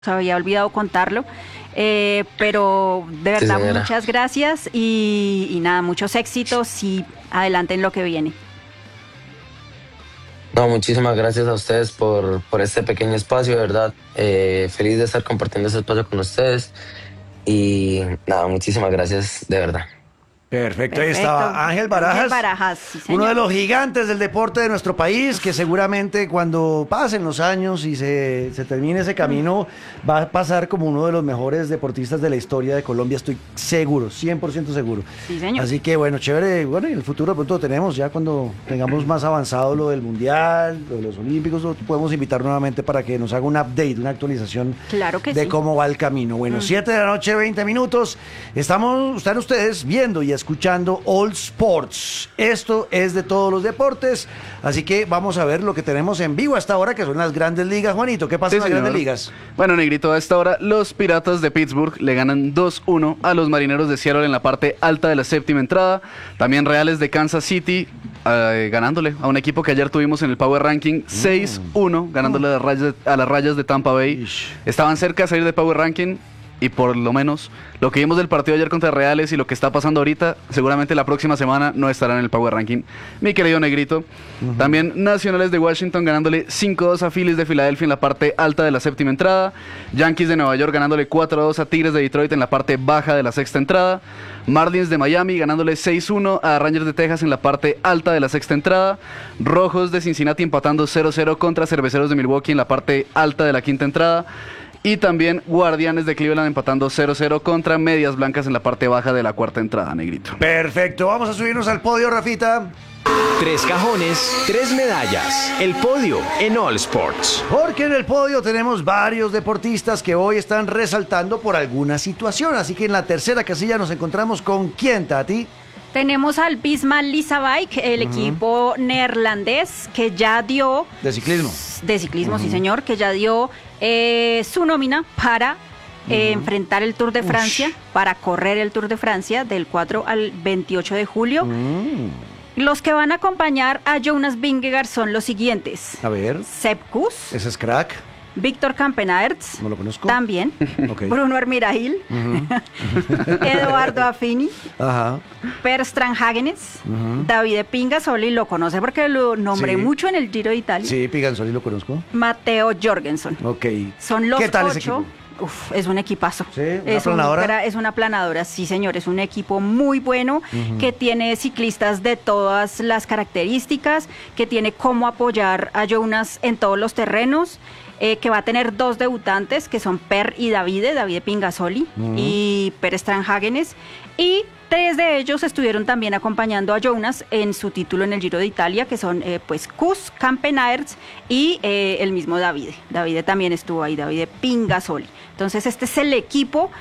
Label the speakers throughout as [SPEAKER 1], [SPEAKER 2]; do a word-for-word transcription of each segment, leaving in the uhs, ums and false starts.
[SPEAKER 1] se había olvidado contarlo. Eh, pero de verdad, sí, muchas gracias y, y nada, muchos éxitos y adelante en lo que viene.
[SPEAKER 2] No, muchísimas gracias a ustedes por, por este pequeño espacio, de verdad. Eh, feliz de estar compartiendo este espacio con ustedes y nada, muchísimas gracias de verdad.
[SPEAKER 3] Perfecto, ahí estaba Ángel Barajas,
[SPEAKER 1] Ángel Barajas, sí,
[SPEAKER 3] uno de los gigantes del deporte de nuestro país, que seguramente cuando pasen los años y se, se termine ese camino, va a pasar como uno de los mejores deportistas de la historia de Colombia, estoy seguro, cien por ciento seguro.
[SPEAKER 1] Sí, señor.
[SPEAKER 3] Así que bueno, chévere, bueno, y en el futuro de pronto lo tenemos, ya cuando tengamos más avanzado lo del Mundial, lo de los Olímpicos, lo podemos invitar nuevamente para que nos haga un update, una actualización
[SPEAKER 1] claro que
[SPEAKER 3] de
[SPEAKER 1] sí.
[SPEAKER 3] cómo va el camino. Bueno,
[SPEAKER 1] mm.
[SPEAKER 3] siete de la noche, veinte minutos, estamos, están ustedes viendo y escuchando All Sports. Esto es de todos los deportes, así que vamos a ver lo que tenemos en vivo hasta ahora, que son las grandes ligas. Juanito, ¿qué pasa sí, en las señor. grandes ligas?
[SPEAKER 4] Bueno, Negrito, a esta hora los Piratas de Pittsburgh le ganan dos uno a los Marineros de Seattle en la parte alta de la séptima entrada. También Reales de Kansas City eh, ganándole a un equipo que ayer tuvimos en el Power Ranking seis uno, ganándole a las rayas, a las rayas de Tampa Bay. Estaban cerca de salir de Power Ranking y por lo menos lo que vimos del partido ayer contra Reales y lo que está pasando ahorita, seguramente la próxima semana no estarán en el Power Ranking, mi querido Negrito. Uh-huh. También Nacionales de Washington ganándole cinco dos a Phillies de Filadelfia en la parte alta de la séptima entrada. Yankees de Nueva York ganándole cuatro dos a Tigres de Detroit en la parte baja de la sexta entrada. Marlins de Miami ganándole seis uno a Rangers de Texas en la parte alta de la sexta entrada. Rojos de Cincinnati empatando cero cero contra Cerveceros de Milwaukee en la parte alta de la quinta entrada. Y también Guardianes de Cleveland empatando cero cero contra Medias Blancas en la parte baja de la cuarta entrada, Negrito.
[SPEAKER 3] Perfecto, vamos a subirnos al podio, Rafita.
[SPEAKER 5] Tres cajones, tres medallas. El podio en All Sports.
[SPEAKER 3] Porque en el podio tenemos varios deportistas que hoy están resaltando por alguna situación. Así que en la tercera casilla nos encontramos con ¿quién, Tati?
[SPEAKER 1] Tenemos al Visma Leasebike, el uh-huh. equipo neerlandés que ya dio...
[SPEAKER 3] De ciclismo.
[SPEAKER 1] De ciclismo, uh-huh. sí señor, que ya dio eh, su nómina para eh, uh-huh. enfrentar el Tour de Francia, Ush. para correr el Tour de Francia del cuatro al veintiocho de julio. Uh-huh. Los que van a acompañar a Jonas Vingegaard son los siguientes.
[SPEAKER 3] A ver.
[SPEAKER 1] Sepp Kuss.
[SPEAKER 3] Ese es crack.
[SPEAKER 1] Víctor Campenaerts,
[SPEAKER 3] no lo conozco.
[SPEAKER 1] También. Okay. Bruno Hermirail, uh-huh. Eduardo Affini, uh-huh. Per Strandhagenes, uh-huh. Davide Pingasoli, lo conoce porque lo nombré sí. mucho en el Giro de Italia.
[SPEAKER 3] Sí, Pingasoli lo conozco.
[SPEAKER 1] Matteo Jorgensen.
[SPEAKER 3] Ok.
[SPEAKER 1] Son los
[SPEAKER 3] ¿Qué tal
[SPEAKER 1] ocho.
[SPEAKER 3] Ese equipo?
[SPEAKER 1] Uf, es un equipazo.
[SPEAKER 3] ¿Sí? ¿Una
[SPEAKER 1] es
[SPEAKER 3] planadora?
[SPEAKER 1] Un, es una planadora, sí señor, es un equipo muy bueno, uh-huh. que tiene ciclistas de todas las características, que tiene cómo apoyar a Jonas en todos los terrenos. Eh, que va a tener dos debutantes, que son Per y Davide, Davide Pingasoli uh-huh. y Per Strandhagenes, y tres de ellos estuvieron también acompañando a Jonas en su título en el Giro de Italia, que son eh, pues Kuss, Campenaerts y eh, el mismo Davide. Davide también estuvo ahí, Davide Pingasoli. Entonces este es el equipo.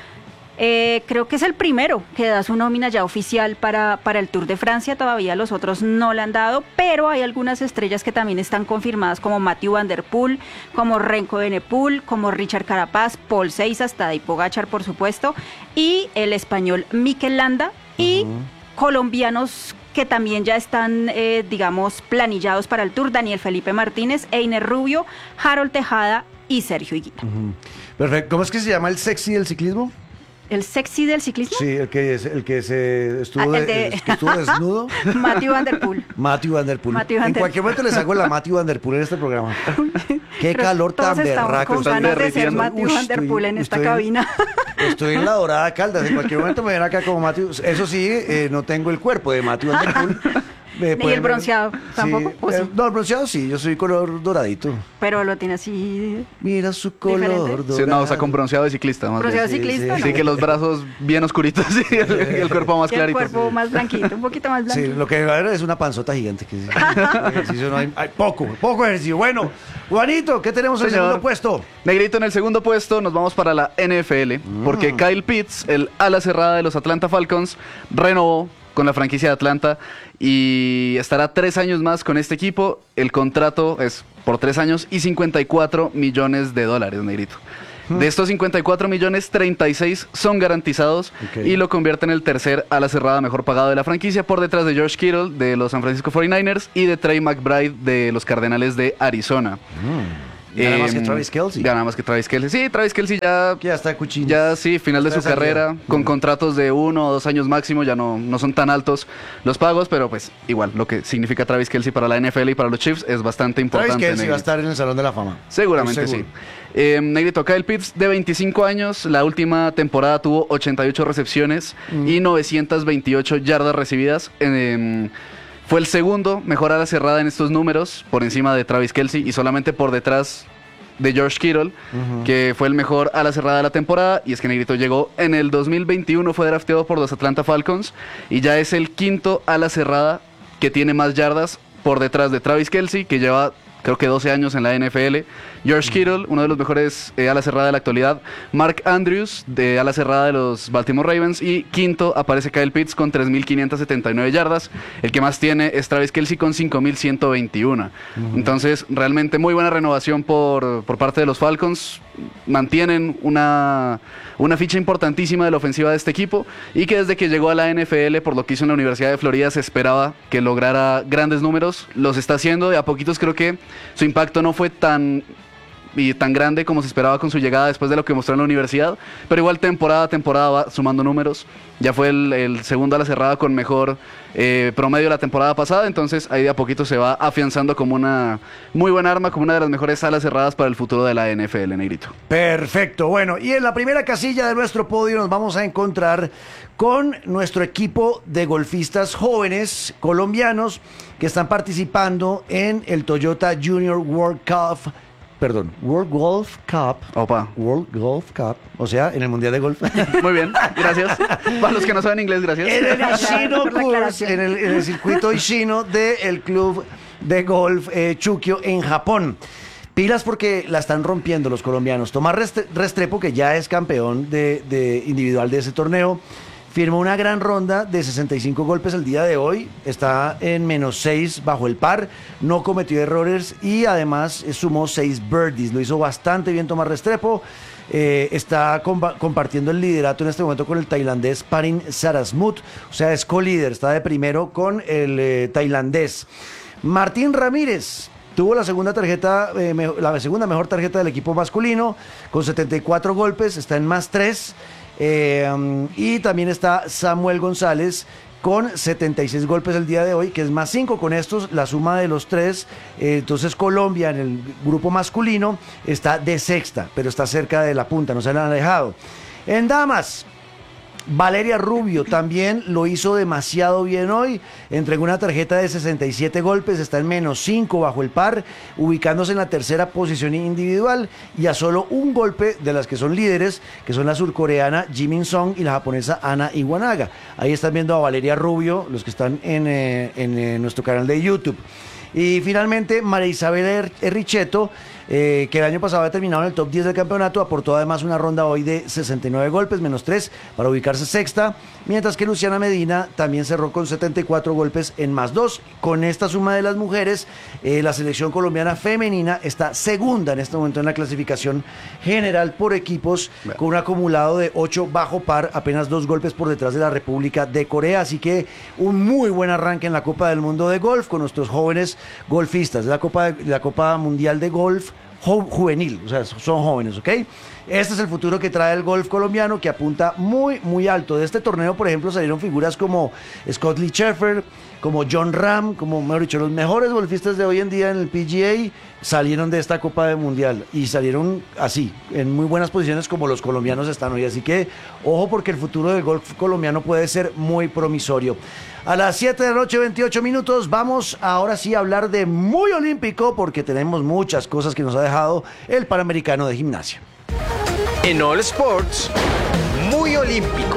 [SPEAKER 1] Eh, creo que es el primero que da su nómina ya oficial para, para el Tour de Francia. Todavía los otros no le han dado, pero hay algunas estrellas que también están confirmadas, como Mathieu Van Der Poel, como Renko Evenepoel, como Richard Carapaz, Paul Seiza, Tadej Pogačar, por supuesto, y el español Mikel Landa, y uh-huh. colombianos que también ya están, eh, digamos, planillados para el Tour: Daniel Felipe Martínez, Einer Rubio, Harold Tejada y Sergio Higuita.
[SPEAKER 3] Uh-huh. Perfecto. ¿Cómo es que se llama el sexy del ciclismo?
[SPEAKER 1] ¿El sexy del ciclismo?
[SPEAKER 3] Sí, el que, es, el que se estuvo, ah, de, el que estuvo desnudo.
[SPEAKER 1] Mathieu Van Der Poel.
[SPEAKER 3] Mathieu Van Der Poel.
[SPEAKER 1] Mathieu Van
[SPEAKER 3] en
[SPEAKER 1] Der...
[SPEAKER 3] cualquier momento les hago la Mathieu Van Der Poel en este programa. Qué
[SPEAKER 1] Pero
[SPEAKER 3] calor tan berraco.
[SPEAKER 1] Con ganas de ser Mathieu Van Der Poel en esta
[SPEAKER 3] estoy,
[SPEAKER 1] cabina.
[SPEAKER 3] Estoy en la Dorada Caldas. En cualquier momento me ven acá como Mathieu. Eso sí, eh, no tengo el cuerpo de Mathieu Van Der Poel.
[SPEAKER 1] Eh, ¿Y el bronceado tampoco?
[SPEAKER 3] Sí, ¿O sí? Eh, no, el bronceado sí, yo soy color doradito.
[SPEAKER 1] Pero lo tiene así.
[SPEAKER 3] Mira su color dorado.
[SPEAKER 4] Sí, no, o sea, con bronceado de ciclista. Más
[SPEAKER 1] bronceado de
[SPEAKER 4] sí,
[SPEAKER 1] ciclista.
[SPEAKER 4] Sí,
[SPEAKER 1] no.
[SPEAKER 4] sí, que los brazos bien oscuritos y el, y el cuerpo más
[SPEAKER 1] y
[SPEAKER 4] clarito.
[SPEAKER 1] El cuerpo
[SPEAKER 4] sí.
[SPEAKER 1] más blanquito, un poquito más blanquito.
[SPEAKER 3] Sí, lo que va a haber es una panzota gigante. Que ejercicio no hay, hay poco, poco ejercicio. Bueno, Juanito, ¿qué tenemos en el segundo puesto?
[SPEAKER 4] Negrito, en el segundo puesto nos vamos para la N F L, mm. porque Kyle Pitts, el ala cerrada de los Atlanta Falcons, renovó con la franquicia de Atlanta y estará tres años más con este equipo. El contrato es por tres años y cincuenta y cuatro millones de dólares, Negrito. Hmm. De estos cincuenta y cuatro millones, treinta y seis son garantizados, okay. y lo convierte en el tercer ala cerrada mejor pagado de la franquicia, por detrás de George Kittle de los San Francisco cuarenta y nueve ers y de Trey McBride de los Cardenales de Arizona. Hmm.
[SPEAKER 3] Gana más que
[SPEAKER 4] Em,
[SPEAKER 3] Travis Kelce.
[SPEAKER 4] Gana más que Travis Kelce. Sí, Travis Kelce ya,
[SPEAKER 3] Que ya está cuchillo.
[SPEAKER 4] ya sí, final de su
[SPEAKER 3] Está de salida.
[SPEAKER 4] carrera, con contratos de uno o dos años máximo, ya no, no son tan altos los pagos, pero pues igual, lo que significa Travis Kelce para la N F L y para los Chiefs es bastante importante.
[SPEAKER 3] Travis Kelce va a
[SPEAKER 4] Negrito.
[SPEAKER 3] estar en el Salón de la Fama.
[SPEAKER 4] Seguramente
[SPEAKER 3] Estoy
[SPEAKER 4] sí.
[SPEAKER 3] seguro.
[SPEAKER 4] Eh, Negrito, Kyle Pitts, de veinticinco años, la última temporada tuvo ochenta y ocho recepciones
[SPEAKER 3] Mm.
[SPEAKER 4] y novecientas veintiocho yardas recibidas. Eh, fue el segundo mejor ala cerrada en estos números, por encima de Travis Kelce y solamente por detrás de George Kittle, que fue el mejor ala cerrada de la temporada. Y es que Negrito llegó en el dos mil veintiuno, fue drafteado por los Atlanta Falcons y ya es el quinto ala cerrada que tiene más yardas por detrás de Travis Kelce, que lleva creo que doce años en la N F L. George Kittle, uno de los mejores eh, ala cerrada de la actualidad. Mark Andrews, de ala cerrada de los Baltimore Ravens. Y quinto aparece Kyle Pitts con tres mil quinientas setenta y nueve yardas. El que más tiene es Travis Kelce con cinco mil ciento veintiuno. Entonces, realmente muy buena renovación por, por parte de los Falcons. Mantienen una, una ficha importantísima de la ofensiva de este equipo. Y que desde que llegó a la N F L, por lo que hizo en la Universidad de Florida, se esperaba que lograra grandes números. Los está haciendo de a poquitos. Creo que su impacto no fue tan y tan grande como se esperaba con su llegada después de lo que mostró en la universidad, pero igual temporada a temporada va sumando números. Ya fue el, el segundo a la cerrada con mejor eh, promedio la temporada pasada, entonces ahí de a poquito se va afianzando como una muy buena arma, como una de las mejores alas cerradas para el futuro de la N F L, Negrito.
[SPEAKER 3] Perfecto, bueno, y en la primera casilla de nuestro podio nos vamos a encontrar con nuestro equipo de golfistas jóvenes colombianos que están participando en el Toyota Junior World Cup, perdón, World Golf Cup,
[SPEAKER 4] Opa.
[SPEAKER 3] World Golf Cup, o sea, en el Mundial de Golf.
[SPEAKER 4] Muy bien, gracias. Para los que no saben inglés, gracias.
[SPEAKER 3] En el
[SPEAKER 1] Gracias
[SPEAKER 3] Ishino
[SPEAKER 1] por la
[SPEAKER 3] Course,
[SPEAKER 1] aclaración.
[SPEAKER 3] en el, en el circuito Ishino del club de golf eh, Chukio en Japón. Pilas porque la están rompiendo los colombianos. Tomás Restre- Restrepo, que ya es campeón de, de individual de ese torneo, firmó una gran ronda de sesenta y cinco golpes el día de hoy. Está en menos seis bajo el par. No cometió errores y además eh, sumó seis birdies. Lo hizo bastante bien Tomás Restrepo. Eh, está compa- compartiendo el liderato en este momento con el tailandés Parin Sarasmut. O sea, es co-líder. Está de primero con el eh, tailandés. Martín Ramírez tuvo la segunda tarjeta, eh, me- la segunda mejor tarjeta del equipo masculino con setenta y cuatro golpes. Está en más tres. Eh, um, y también está Samuel González con setenta y seis golpes el día de hoy, que es más cinco. Con estos, la suma de los tres, eh, entonces Colombia en el grupo masculino está de sexta, pero está cerca de la punta, no se han alejado. En damas, Valeria Rubio también lo hizo demasiado bien hoy, entregó una tarjeta de sesenta y siete golpes, está en menos cinco bajo el par, ubicándose en la tercera posición individual y a solo un golpe de las que son líderes, que son la surcoreana Jimin Song y la japonesa Ana Iwanaga. Ahí están viendo a Valeria Rubio, los que están en, eh, en eh, nuestro canal de YouTube. Y finalmente, María Isabel Er- Erricheto, eh, que el año pasado había terminado en el top diez del campeonato, aportó además una ronda hoy de sesenta y nueve golpes, menos tres, para ubicarse sexta, mientras que Luciana Medina también cerró con setenta y cuatro golpes en más dos. Con esta suma de las mujeres, eh, la selección colombiana femenina está segunda en este momento en la clasificación general por equipos,
[SPEAKER 4] Bueno.
[SPEAKER 3] con un acumulado de ocho bajo par, apenas dos golpes por detrás de la República de Corea. Así que un muy buen arranque en la Copa del Mundo de Golf con nuestros jóvenes golfistas de la Copa, de, la Copa Mundial de Golf jo- juvenil, o sea, son jóvenes, ¿ok? Este es el futuro que trae el golf colombiano, que apunta muy, muy alto. De este torneo, por ejemplo, salieron figuras como Scott Lee Sheffer, como John Ram, como, mejor dicho, los mejores golfistas de hoy en día en el P G A salieron de esta Copa de Mundial y salieron así, en muy buenas posiciones como los colombianos están hoy. Así que, ojo, porque el futuro del golf colombiano puede ser muy promisorio. A las siete de la noche, veintiocho minutos, vamos ahora sí a hablar de muy olímpico, porque tenemos muchas cosas que nos ha dejado el Panamericano de Gimnasia.
[SPEAKER 5] En All Sports, muy olímpico.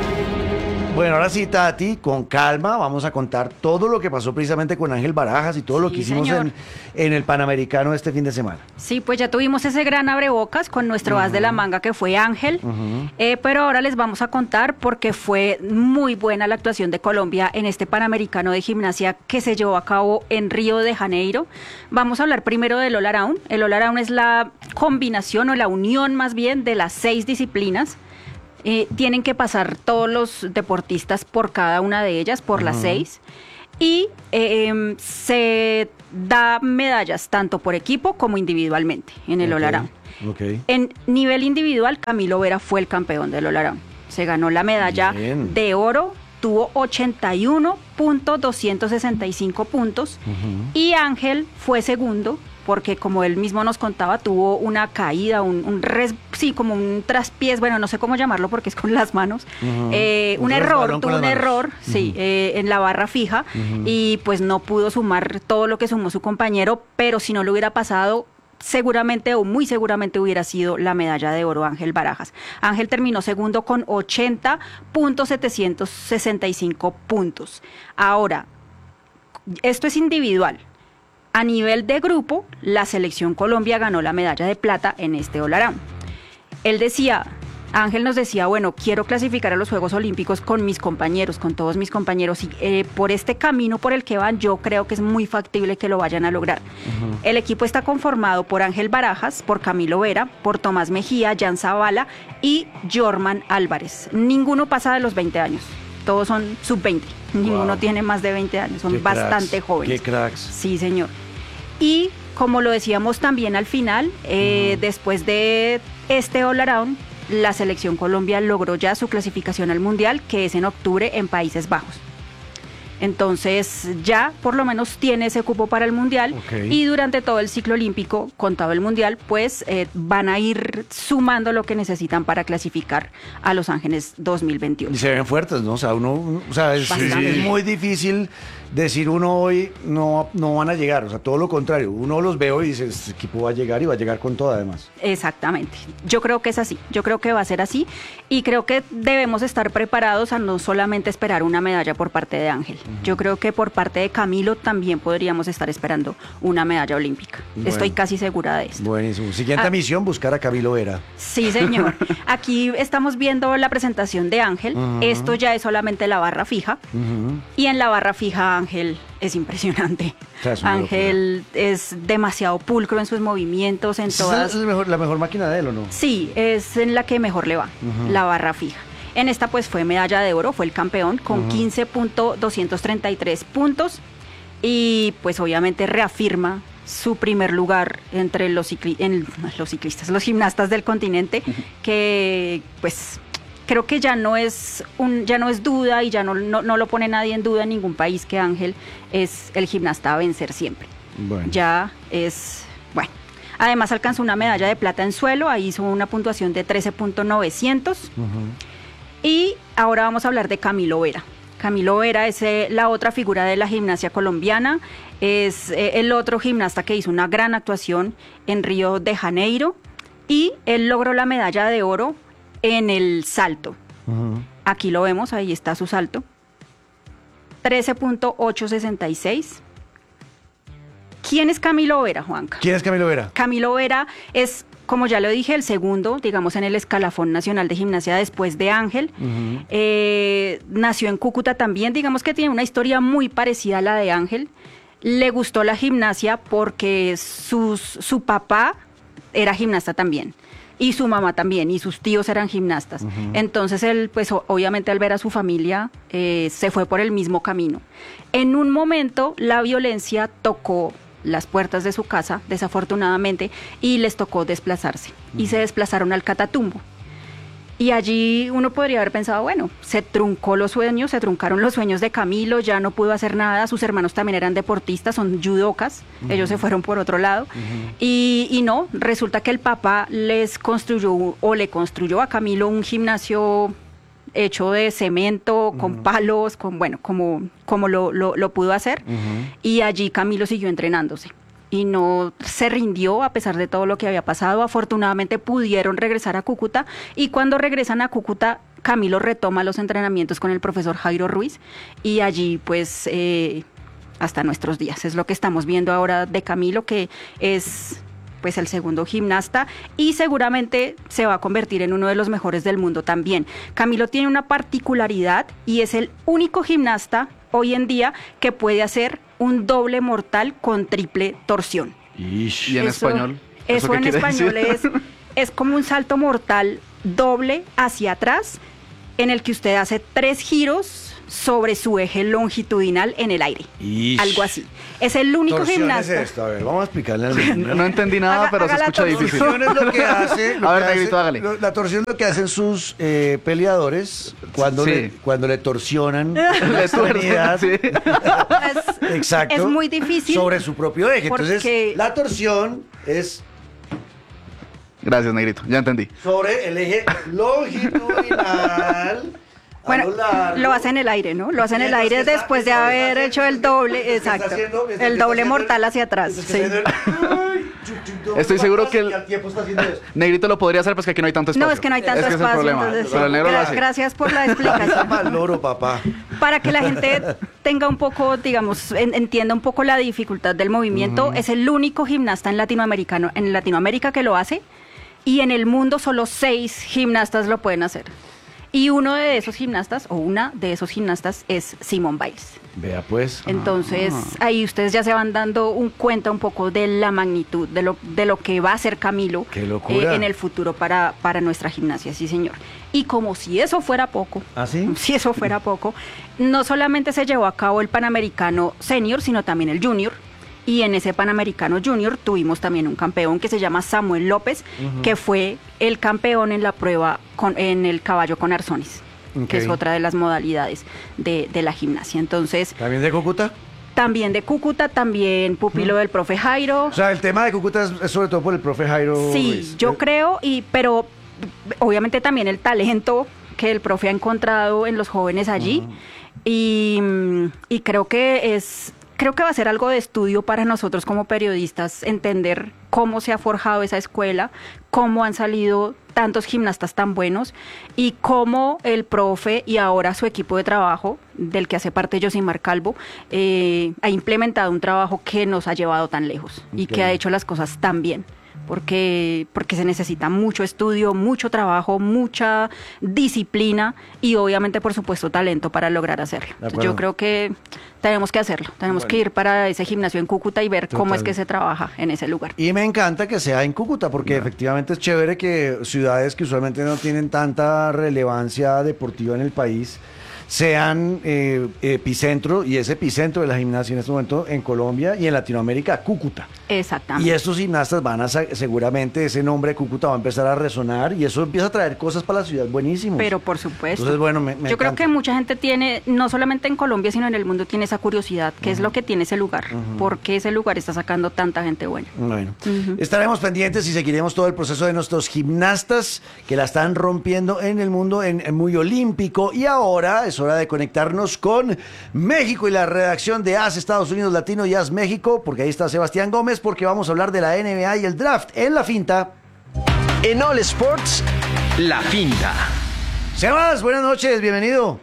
[SPEAKER 3] Bueno, ahora sí, Tati, con calma, vamos a contar todo lo que pasó precisamente con Ángel Barajas y todo lo
[SPEAKER 1] Sí,
[SPEAKER 3] que hicimos
[SPEAKER 1] señor.
[SPEAKER 3] en, en el Panamericano este fin de semana.
[SPEAKER 1] Sí, pues ya tuvimos ese gran abrebocas con nuestro as de la manga que fue Ángel, eh, pero ahora les vamos a contar porque fue muy buena la actuación de Colombia en este Panamericano de Gimnasia que se llevó a cabo en Río de Janeiro. Vamos a hablar primero del All Around. El All Around es la combinación o la unión más bien de las seis disciplinas. Eh, tienen que pasar todos los deportistas por cada una de ellas, por las seis. Y eh, em, se da medallas tanto por equipo como individualmente en el
[SPEAKER 3] Ok,
[SPEAKER 1] all-around.
[SPEAKER 3] ok.
[SPEAKER 1] En nivel individual, Camilo Vera fue el campeón del all-around. Se ganó la medalla
[SPEAKER 3] Bien.
[SPEAKER 1] de oro, tuvo ochenta y uno punto doscientos sesenta y cinco puntos y Ángel fue segundo porque como él mismo nos contaba, tuvo una caída, un, un res, sí, como un traspiés, bueno, no sé cómo llamarlo porque es con las manos,
[SPEAKER 3] Ujú.
[SPEAKER 1] eh, un,
[SPEAKER 3] Un
[SPEAKER 1] error,
[SPEAKER 3] resbalón con
[SPEAKER 1] tuvo
[SPEAKER 3] las
[SPEAKER 1] un
[SPEAKER 3] manos.
[SPEAKER 1] error, sí,
[SPEAKER 3] Ujú.
[SPEAKER 1] eh, en la barra fija y pues no pudo sumar todo lo que sumó su compañero, pero si no lo hubiera pasado, seguramente o muy seguramente hubiera sido la medalla de oro Ángel Barajas. Ángel terminó segundo con ochenta punto setecientos sesenta y cinco puntos. Ahora, esto es individual. A nivel de grupo, la selección Colombia ganó la medalla de plata en este all-around. Él decía, Ángel nos decía, bueno, quiero clasificar a los Juegos Olímpicos con mis compañeros, con todos mis compañeros, y eh, por este camino por el que van, yo creo que es muy factible que lo vayan a lograr. Uh-huh. El equipo está conformado por Ángel Barajas, por Camilo Vera, por Tomás Mejía, Jan Zavala y Jorman Álvarez. Ninguno pasa de los veinte años, todos son sub veinte, wow. Ninguno tiene más de veinte años, son
[SPEAKER 3] qué
[SPEAKER 1] bastante
[SPEAKER 3] cracks,
[SPEAKER 1] jóvenes.
[SPEAKER 3] Qué cracks.
[SPEAKER 1] Sí, señor. Y como lo decíamos también al final, eh, uh-huh. después de este all-around, la selección Colombia logró ya su clasificación al Mundial, que es en octubre en Países Bajos. Entonces ya por lo menos tiene ese cupo para el Mundial, okay. Y durante todo el ciclo olímpico, contado el Mundial, pues eh, van a ir sumando lo que necesitan para clasificar a Los Ángeles dos mil veintiuno.
[SPEAKER 3] Y se ven fuertes, ¿no? O sea, uno, o sea, es, es muy difícil decir uno hoy no, no van a llegar, o sea, todo lo contrario, uno los veo y dice, este equipo va a llegar y va a llegar con todo además.
[SPEAKER 1] Exactamente, yo creo que es así, yo creo que va a ser así y creo que debemos estar preparados a no solamente esperar una medalla por parte de Ángel, uh-huh. Yo creo que por parte de Camilo también podríamos estar esperando una medalla olímpica, bueno, estoy casi segura de esto.
[SPEAKER 3] Buenísimo, siguiente ah, misión, buscar a Camilo Vera.
[SPEAKER 1] Sí, señor, aquí estamos viendo la presentación de Ángel, uh-huh. Esto ya es solamente la barra fija, uh-huh. Y en la barra fija Ángel es impresionante. O sea, es Ángel es demasiado pulcro en sus movimientos, en todas.
[SPEAKER 3] ¿Es la mejor, la mejor máquina de él o no?
[SPEAKER 1] Sí, es en la que mejor le va, uh-huh. La barra fija. En esta pues fue medalla de oro, fue el campeón con uh-huh. quince punto doscientos treinta y tres puntos y pues obviamente reafirma su primer lugar entre los, cicli- en, los ciclistas, los gimnastas del continente, uh-huh. Que pues creo que ya no es un, ya no es duda y ya no, no, no lo pone nadie en duda en ningún país que Ángel es el gimnasta a vencer siempre. Bueno. Ya es, bueno. Además alcanzó una medalla de plata en suelo, ahí hizo una puntuación de trece punto novecientos. Uh-huh. Y ahora vamos a hablar de Camilo Vera. Camilo Vera es eh, la otra figura de la gimnasia colombiana, es eh, el otro gimnasta que hizo una gran actuación en Río de Janeiro y él logró la medalla de oro en el salto. Uh-huh. Aquí lo vemos, ahí está su salto. trece punto ochocientos sesenta y seis. ¿Quién es Camilo Vera, Juanca?
[SPEAKER 3] ¿Quién es Camilo Vera?
[SPEAKER 1] Camilo Vera es, como ya lo dije, el segundo, digamos, en el escalafón nacional de gimnasia después de Ángel. Uh-huh. Eh, nació en Cúcuta también, digamos que tiene una historia muy parecida a la de Ángel. Le gustó la gimnasia porque sus, su papá era gimnasta también. Y su mamá también, y sus tíos eran gimnastas. Uh-huh. Entonces él, pues obviamente al ver a su familia, eh, se fue por el mismo camino. En un momento la violencia tocó las puertas de su casa, desafortunadamente, y les tocó desplazarse. Uh-huh. Y se desplazaron al Catatumbo. Y allí uno podría haber pensado, bueno, se truncó los sueños, se truncaron los sueños de Camilo, ya no pudo hacer nada, sus hermanos también eran deportistas, son judocas, uh-huh. Ellos se fueron por otro lado, uh-huh. y, y no, resulta que el papá les construyó, o le construyó a Camilo un gimnasio hecho de cemento, uh-huh. Con palos, con bueno, como, como lo, lo, lo pudo hacer, uh-huh. Y allí Camilo siguió entrenándose. Y no se rindió a pesar de todo lo que había pasado. Afortunadamente pudieron regresar a Cúcuta y cuando regresan a Cúcuta, Camilo retoma los entrenamientos con el profesor Jairo Ruiz y allí pues eh, hasta nuestros días. Es lo que estamos viendo ahora de Camilo, que es pues el segundo gimnasta y seguramente se va a convertir en uno de los mejores del mundo también. Camilo tiene una particularidad y es el único gimnasta hoy en día que puede hacer un doble mortal con triple torsión.
[SPEAKER 4] Ish. ¿Y en
[SPEAKER 1] eso,
[SPEAKER 4] español?
[SPEAKER 1] Eso, eso en español es, es como un salto mortal doble hacia atrás en el que usted hace tres giros sobre su eje longitudinal en el aire.
[SPEAKER 3] Ish.
[SPEAKER 1] Algo así. Es el único
[SPEAKER 3] Torsión
[SPEAKER 1] gimnasta.
[SPEAKER 3] es esto, a ver, vamos a explicarle al niño.
[SPEAKER 4] No entendí nada,
[SPEAKER 1] Haga-
[SPEAKER 4] pero se
[SPEAKER 1] haga la
[SPEAKER 4] escucha difícil.
[SPEAKER 3] Torsión es lo que hace. lo
[SPEAKER 4] A ver,
[SPEAKER 3] que hace-
[SPEAKER 4] Negrito, hágale.
[SPEAKER 3] lo- La torsión es lo que hacen sus eh, peleadores cuando,
[SPEAKER 4] Sí.
[SPEAKER 3] le, cuando le torsionan la
[SPEAKER 4] Le tuercen,
[SPEAKER 3] extremidad.
[SPEAKER 4] sí.
[SPEAKER 1] Es,
[SPEAKER 3] Exacto.
[SPEAKER 1] es muy difícil.
[SPEAKER 3] Sobre su propio eje. Entonces,
[SPEAKER 1] porque-
[SPEAKER 3] la torsión es
[SPEAKER 4] Gracias, Negrito, ya entendí.
[SPEAKER 3] sobre el eje longitudinal. a
[SPEAKER 1] Bueno,
[SPEAKER 3] lo largo.
[SPEAKER 1] lo hace en el aire, ¿no? Lo hace en el
[SPEAKER 3] Mientras
[SPEAKER 1] aire
[SPEAKER 3] que está-
[SPEAKER 1] después de
[SPEAKER 3] mientras
[SPEAKER 1] haber
[SPEAKER 3] está
[SPEAKER 1] hecho el
[SPEAKER 3] haciendo-
[SPEAKER 1] doble,
[SPEAKER 3] mientras que está
[SPEAKER 1] exacto.
[SPEAKER 3] haciendo- mientras que
[SPEAKER 1] El
[SPEAKER 3] está
[SPEAKER 1] doble
[SPEAKER 3] haciendo-
[SPEAKER 1] mortal hacia atrás.
[SPEAKER 3] mientras que
[SPEAKER 1] Sí.
[SPEAKER 3] está haciendo el- Ay, chuc, chuc, doble
[SPEAKER 4] Estoy seguro que el-
[SPEAKER 3] y al tiempo está haciendo eso.
[SPEAKER 4] Negrito lo podría hacer, pues que aquí no hay tanto espacio.
[SPEAKER 1] No, es que no hay tanto
[SPEAKER 4] Es que ese es el
[SPEAKER 1] espacio.
[SPEAKER 4] problema.
[SPEAKER 1] entonces,
[SPEAKER 4] Pero el
[SPEAKER 1] sí.
[SPEAKER 4] negro lo
[SPEAKER 1] Gra-
[SPEAKER 4] hace.
[SPEAKER 1] Gracias por la
[SPEAKER 3] Está
[SPEAKER 1] explicación.
[SPEAKER 3] mal loro, papá.
[SPEAKER 1] Para que la gente tenga un poco, digamos, en- entienda un poco la dificultad del movimiento, es el único gimnasta en latinoamericano, en Latinoamérica que lo hace, y en el mundo solo seis gimnastas lo pueden hacer. Y uno de esos gimnastas, o una de esos gimnastas, es Simone Biles.
[SPEAKER 3] Vea pues.
[SPEAKER 1] Entonces, ahí ustedes ya se van dando un cuenta un poco de la magnitud, de lo, de lo que va a hacer Camilo
[SPEAKER 3] ¡Qué locura!
[SPEAKER 1] eh, en el futuro para, para nuestra gimnasia, sí señor. Y como si eso fuera poco,
[SPEAKER 3] ¿Ah, sí?
[SPEAKER 1] si eso fuera poco, no solamente se llevó a cabo el Panamericano Senior, sino también el Junior. Y en ese Panamericano Junior tuvimos también un campeón que se llama Samuel López, que fue el campeón en la prueba con, en el caballo con arzones,
[SPEAKER 3] Ok.
[SPEAKER 1] que es otra de las modalidades de, de la gimnasia. Entonces,
[SPEAKER 3] ¿También de Cúcuta?
[SPEAKER 1] también de Cúcuta, también pupilo del profe Jairo.
[SPEAKER 3] O sea, el tema de Cúcuta es, es sobre todo por el profe Jairo
[SPEAKER 1] Sí,
[SPEAKER 3] Ruiz.
[SPEAKER 1] yo
[SPEAKER 3] Eh,
[SPEAKER 1] creo, y pero obviamente también el talento que el profe ha encontrado en los jóvenes allí. y, mm, y creo que es, creo que va a ser algo de estudio para nosotros como periodistas, entender cómo se ha forjado esa escuela, cómo han salido tantos gimnastas tan buenos y cómo el profe y ahora su equipo de trabajo, del que hace parte Josimar Calvo, eh, ha implementado un trabajo que nos ha llevado tan lejos y
[SPEAKER 3] Ok.
[SPEAKER 1] que ha hecho las cosas tan bien. Porque, porque se necesita mucho estudio, mucho trabajo, mucha disciplina y obviamente, por supuesto, talento para lograr hacerlo. Entonces,
[SPEAKER 3] acuerdo.
[SPEAKER 1] yo creo que tenemos que hacerlo. Tenemos que ir para ese gimnasio en Cúcuta y ver cómo
[SPEAKER 3] Total.
[SPEAKER 1] es que se trabaja en ese lugar.
[SPEAKER 3] Y me encanta que sea en Cúcuta, porque efectivamente es chévere que ciudades que usualmente no tienen tanta relevancia deportiva en el país sean eh, epicentro, y es epicentro de la gimnasia en este momento en Colombia y en Latinoamérica, Cúcuta.
[SPEAKER 1] Exactamente.
[SPEAKER 3] Y estos gimnastas van a, sa- seguramente ese nombre de Cúcuta va a empezar a resonar y eso empieza a traer cosas para la ciudad buenísimos.
[SPEAKER 1] Pero por supuesto.
[SPEAKER 3] Entonces, bueno, me, me
[SPEAKER 1] Yo creo
[SPEAKER 3] encanta.
[SPEAKER 1] que mucha gente tiene, no solamente en Colombia, sino en el mundo, tiene esa curiosidad. ¿Qué es lo que tiene ese lugar? ¿Por qué ese lugar está sacando tanta gente buena?
[SPEAKER 3] Bueno, estaremos pendientes y seguiremos todo el proceso de nuestros gimnastas que la están rompiendo en el mundo en, en muy olímpico. Y ahora es hora de conectarnos con México y la redacción de A S Estados Unidos Latino y A S México, porque ahí está Sebastián Gómez, porque vamos a hablar de la N B A y el draft en la finta.
[SPEAKER 5] En All Sports, La Finta.
[SPEAKER 3] Sebas, buenas noches, bienvenido.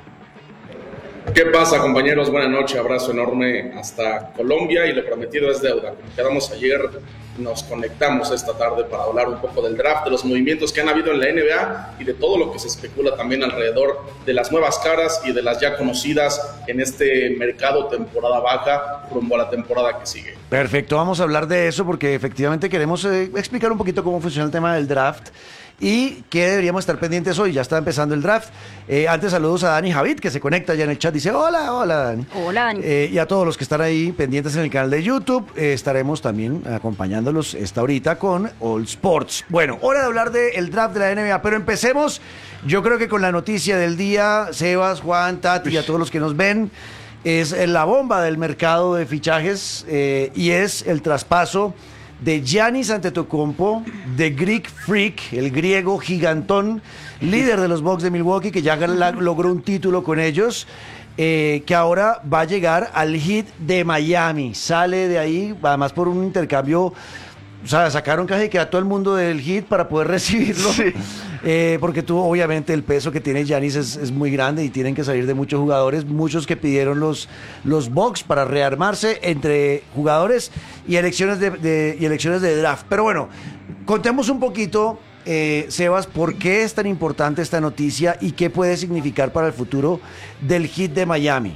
[SPEAKER 6] ¿Qué pasa, compañeros? Buenas noches, abrazo enorme hasta Colombia y lo prometido es deuda. Como quedamos ayer, nos conectamos esta tarde para hablar un poco del draft, de los movimientos que han habido en la N B A y de todo lo que se especula también alrededor de las nuevas caras y de las ya conocidas en este mercado temporada baja rumbo a la temporada que sigue.
[SPEAKER 3] Perfecto, vamos a hablar de eso porque efectivamente queremos eh, explicar un poquito cómo funciona el tema del draft y qué deberíamos estar pendientes hoy. Ya está empezando el draft. Eh, antes saludos a Dani Javid, que se conecta ya en el chat. Dice, hola, hola Dani.
[SPEAKER 1] Hola, Dani.
[SPEAKER 3] Eh, y a todos los que están ahí pendientes en el canal de YouTube, eh, estaremos también acompañándolos esta horita con All Sports. Bueno, hora de hablar del draft de la N B A, pero empecemos, yo creo que con la noticia del día, Sebas, Juan, Tati y a todos los que nos ven, es la bomba del mercado de fichajes eh, y es el traspaso de Giannis Antetokounmpo, de Greek Freak, el griego gigantón, líder de los Bucks de Milwaukee, que ya la- logró un título con ellos, eh, que ahora va a llegar al Heat de Miami. Sale de ahí, además por un intercambio, o sea, sacaron casi que a todo el mundo del Heat para poder recibirlo. Eh, porque tú, obviamente, el peso que tiene Giannis es, es muy grande y tienen que salir de muchos jugadores, muchos que pidieron los, los Bucks para rearmarse entre jugadores y elecciones de, de- y elecciones de draft. Pero bueno, contemos un poquito, eh, Sebas, por qué es tan importante esta noticia y qué puede significar para el futuro del Heat de Miami.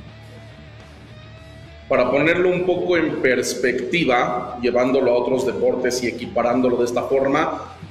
[SPEAKER 6] Para ponerlo un poco en perspectiva, llevándolo a otros deportes y equiparándolo de esta forma,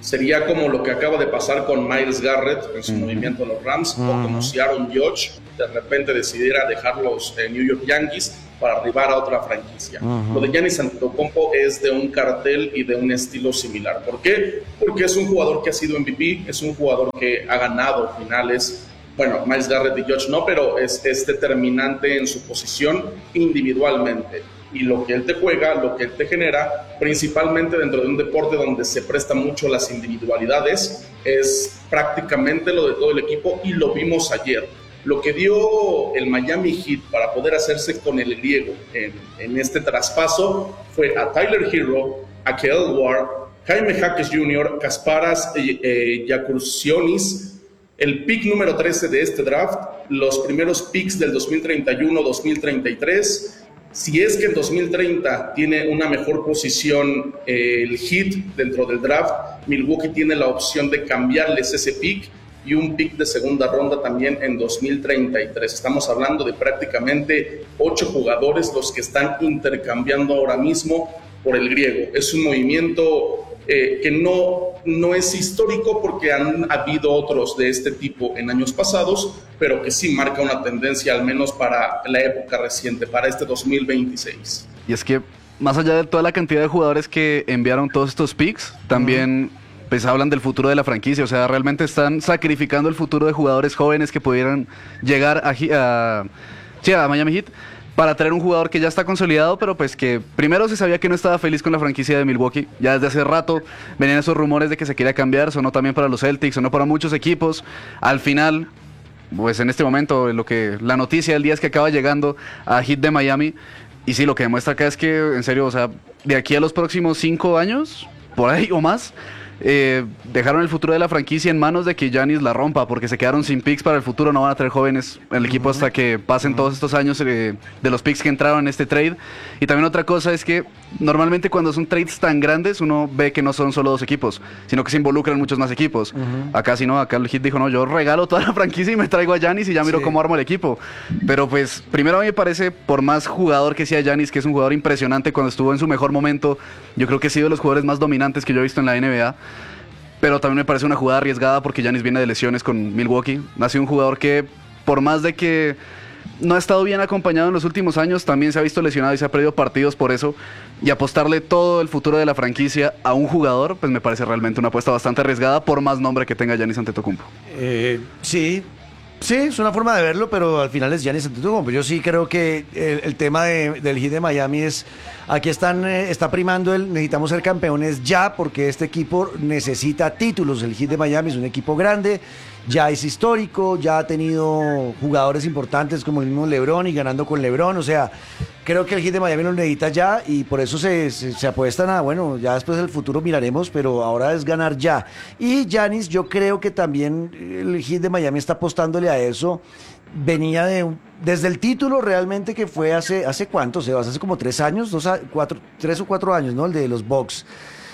[SPEAKER 6] Sería como lo que acaba de pasar con Myles Garrett en su uh-huh. movimiento a los Rams, uh-huh. o como si Aaron Judge de repente decidiera dejar los eh, New York Yankees para arribar a otra franquicia. Uh-huh. Lo de Giannis Antetokounmpo es de un cartel y de un estilo similar. ¿Por qué? Porque es un jugador que ha sido M V P, es un jugador que ha ganado finales. Bueno, Myles Garrett y Judge no, pero es, es determinante en su posición individualmente. Y lo que él te juega, lo que él te genera, principalmente dentro de un deporte donde se presta mucho las individualidades, es prácticamente lo de todo el equipo, y lo vimos ayer. Lo que dio el Miami Heat para poder hacerse con el griego en, en este traspaso fue a Tyler Hero, a Kael Ward, Jaime Jaquez junior, Kasparas eh, Giacoussionis, el pick número trece de este draft, los primeros picks del dos mil treinta y uno, dos mil treinta y tres. Si es que en dos mil treinta tiene una mejor posición eh, el Heat dentro del draft, Milwaukee tiene la opción de cambiarles ese pick y un pick de segunda ronda también en dos mil treinta y tres. Estamos hablando de prácticamente ocho jugadores los que están intercambiando ahora mismo por el griego. Es un movimiento eh, que no, no es histórico porque han habido otros de este tipo en años pasados, pero que sí marca una tendencia al menos para la época reciente, para este dos mil veintiséis.
[SPEAKER 4] Y es que más allá de toda la cantidad de jugadores que enviaron todos estos picks, también... Uh-huh. Pues hablan del futuro de la franquicia, o sea, realmente están sacrificando el futuro de jugadores jóvenes que pudieran llegar a, a, sí, a Miami Heat para traer un jugador que ya está consolidado, pero pues que primero se sabía que no estaba feliz con la franquicia de Milwaukee. Ya desde hace rato venían esos rumores de que se quería cambiar, sonó también para los Celtics, sonó para muchos equipos. Al final, pues en este momento, lo que la noticia del día es que acaba llegando a Heat de Miami. Y sí, lo que demuestra acá es que, en serio, o sea, de aquí a los próximos cinco años, por ahí o más, Eh, dejaron el futuro de la franquicia en manos de que Giannis la rompa, porque se quedaron sin picks para el futuro, no van a traer jóvenes el equipo uh-huh. hasta que pasen uh-huh. todos estos años eh, de los picks que entraron en este trade. Y también otra cosa es que normalmente cuando son trades tan grandes uno ve que no son solo dos equipos, sino que se involucran muchos más equipos. Uh-huh. Acá sí no, acá el Heat dijo no, yo regalo toda la franquicia y me traigo a Giannis y ya miro sí. cómo armo el equipo. Pero pues primero a mí me parece, por más jugador que sea Giannis, que es un jugador impresionante cuando estuvo en su mejor momento, yo creo que ha sido de los jugadores más dominantes que yo he visto en la N B A. Pero también me parece una jugada arriesgada porque Giannis viene de lesiones con Milwaukee. Ha sido un jugador que, por más de que no ha estado bien acompañado en los últimos años, también se ha visto lesionado y se ha perdido partidos por eso. Y apostarle todo el futuro de la franquicia a un jugador, pues me parece realmente una apuesta bastante arriesgada, por más nombre que tenga Giannis Antetokounmpo.
[SPEAKER 3] Eh, sí, sí, es una forma de verlo, pero al final es Giannis Antetokounmpo. Yo sí creo que el, el tema de, del Heat de Miami es... Aquí están, eh, está primando el necesitamos ser campeones ya, porque este equipo necesita títulos. El Heat de Miami es un equipo grande, ya es histórico, ya ha tenido jugadores importantes como el mismo LeBron y ganando con LeBron. O sea, creo que el Heat de Miami lo necesita ya y por eso se, se, se apuestan a, bueno, ya después del futuro miraremos, pero ahora es ganar ya. Y Giannis, yo creo que también el Heat de Miami está apostándole a eso. Venía de desde el título realmente que fue hace hace cuánto, Sebas, hace como tres años, dos, cuatro, tres o cuatro años, ¿no? El de los Bucks.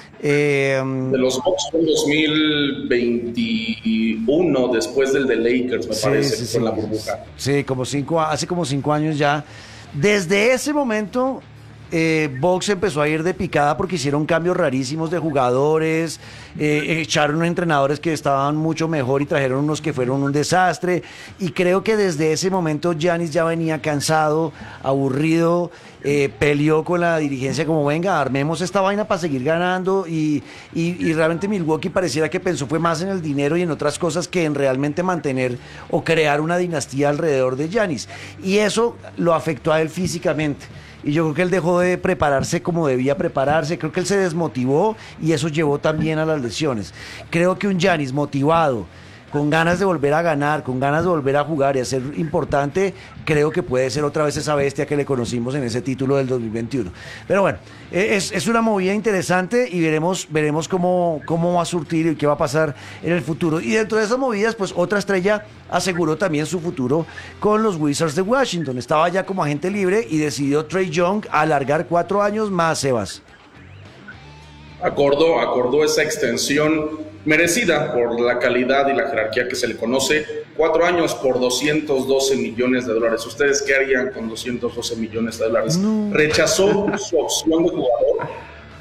[SPEAKER 6] Eh, de los Bucks fue en dos mil veintiuno, después del de Lakers, me sí, parece, sí, sí, con la burbuja.
[SPEAKER 3] Sí, como cinco, hace como cinco años ya. Desde ese momento, eh, Bucks empezó a ir de picada porque hicieron cambios rarísimos de jugadores, eh, echaron entrenadores que estaban mucho mejor y trajeron unos que fueron un desastre, y creo que desde ese momento Giannis ya venía cansado, aburrido, eh, peleó con la dirigencia como venga, armemos esta vaina para seguir ganando, y, y, y realmente Milwaukee pareciera que pensó fue más en el dinero y en otras cosas que en realmente mantener o crear una dinastía alrededor de Giannis, y eso lo afectó a él físicamente. Y yo creo que él dejó de prepararse como debía prepararse, creo que él se desmotivó y eso llevó también a las lesiones. Creo que un Giannis motivado, con ganas de volver a ganar, con ganas de volver a jugar y a ser importante, creo que puede ser otra vez esa bestia que le conocimos en ese título del dos mil veintiuno. Pero bueno, es, es una movida interesante y veremos, veremos cómo, cómo va a surtir y qué va a pasar en el futuro. Y dentro de esas movidas, pues otra estrella aseguró también su futuro con los Wizards de Washington. Estaba ya como agente libre y decidió Trae Young alargar cuatro años más, Sebas.
[SPEAKER 6] Acordó, acordó esa extensión merecida por la calidad y la jerarquía que se le conoce. Cuatro años por doscientos doce millones de dólares. ¿Ustedes qué harían con doscientos doce millones de dólares? No. Rechazó su opción de jugador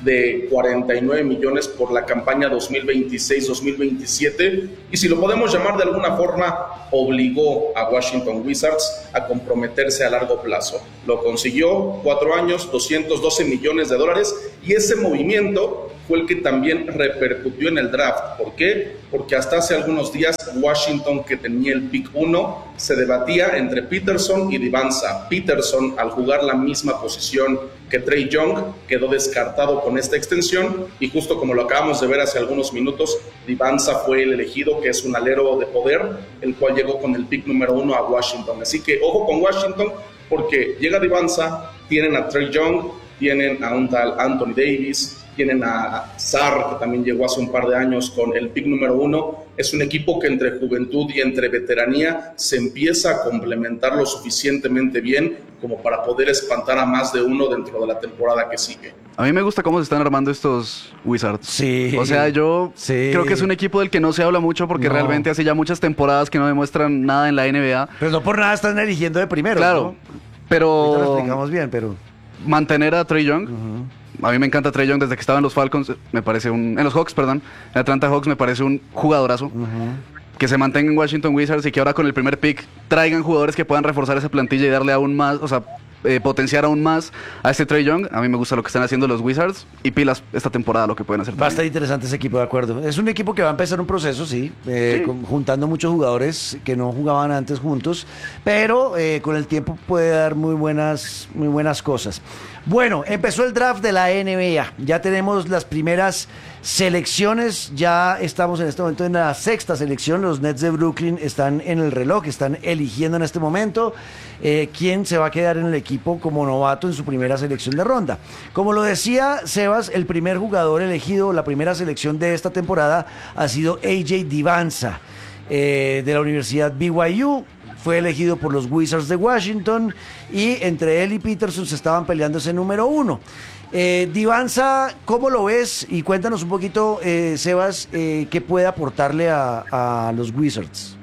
[SPEAKER 6] de cuarenta y nueve millones por la campaña dos mil veintiséis dos mil veintisiete, y si lo podemos llamar de alguna forma, obligó a Washington Wizards a comprometerse a largo plazo. Lo consiguió, cuatro años, doscientos doce millones de dólares, y ese movimiento fue el que también repercutió en el draft. ¿Por qué? Porque hasta hace algunos días Washington, que tenía el pick uno, se debatía entre Peterson y Divanza. Peterson, al jugar la misma posición que Trae Young, quedó descartado con esta extensión, y justo como lo acabamos de ver hace algunos minutos, Divanza fue el elegido, que es un alero de poder, el cual llegó con el pick número uno a Washington. Así que ojo con Washington, porque llega Divanza, tienen a Trae Young, tienen a un tal Anthony Davis, tienen a Sarr, que también llegó hace un par de años con el pick número uno. Es un equipo que entre juventud y entre veteranía se empieza a complementar lo suficientemente bien como para poder espantar a más de uno dentro de la temporada que sigue.
[SPEAKER 4] A mí me gusta cómo se están armando estos Wizards.
[SPEAKER 3] Sí.
[SPEAKER 4] O sea, yo
[SPEAKER 3] sí.
[SPEAKER 4] creo que es un equipo del que no se habla mucho porque
[SPEAKER 3] No.
[SPEAKER 4] realmente hace ya muchas temporadas que no demuestran nada en la N B A.
[SPEAKER 3] Pero no por nada están eligiendo de primero,
[SPEAKER 4] Claro,
[SPEAKER 3] ¿no? Ahorita lo
[SPEAKER 4] pero
[SPEAKER 3] explicamos bien, pero...
[SPEAKER 4] mantener a Trae Young... A mí me encanta Trae Young desde que estaba en los Falcons, me parece un... En los Hawks, perdón. En Atlanta Hawks me parece un jugadorazo. Uh-huh. Que se mantenga en Washington Wizards y que ahora con el primer pick traigan jugadores que puedan reforzar esa plantilla y darle aún más, o sea, eh, potenciar aún más a este Trae Young. A mí me gusta lo que están haciendo los Wizards y pilas esta temporada lo que pueden hacer.
[SPEAKER 3] Va a estar
[SPEAKER 4] también.
[SPEAKER 3] interesante ese equipo, de acuerdo. Es un equipo que va a empezar un proceso, sí, eh,
[SPEAKER 4] Sí.
[SPEAKER 3] con- juntando muchos jugadores que no jugaban antes juntos, pero eh, con el tiempo puede dar muy buenas, muy buenas cosas. Bueno, empezó el draft de la N B A. Ya tenemos las primeras selecciones. Ya estamos en este momento en la sexta selección. Los Nets de Brooklyn están en el reloj, están eligiendo en este momento eh, quién se va a quedar en el equipo como novato en su primera selección de ronda. Como lo decía Sebas, el primer jugador elegido, la primera selección de esta temporada ha sido A J Divanza, eh, de la Universidad B Y U. Fue elegido por los Wizards de Washington y entre él y Peterson se estaban peleando ese número uno. Eh, Divanza, ¿cómo lo ves? Y cuéntanos un poquito, eh, Sebas, eh, qué puede aportarle a, a los Wizards.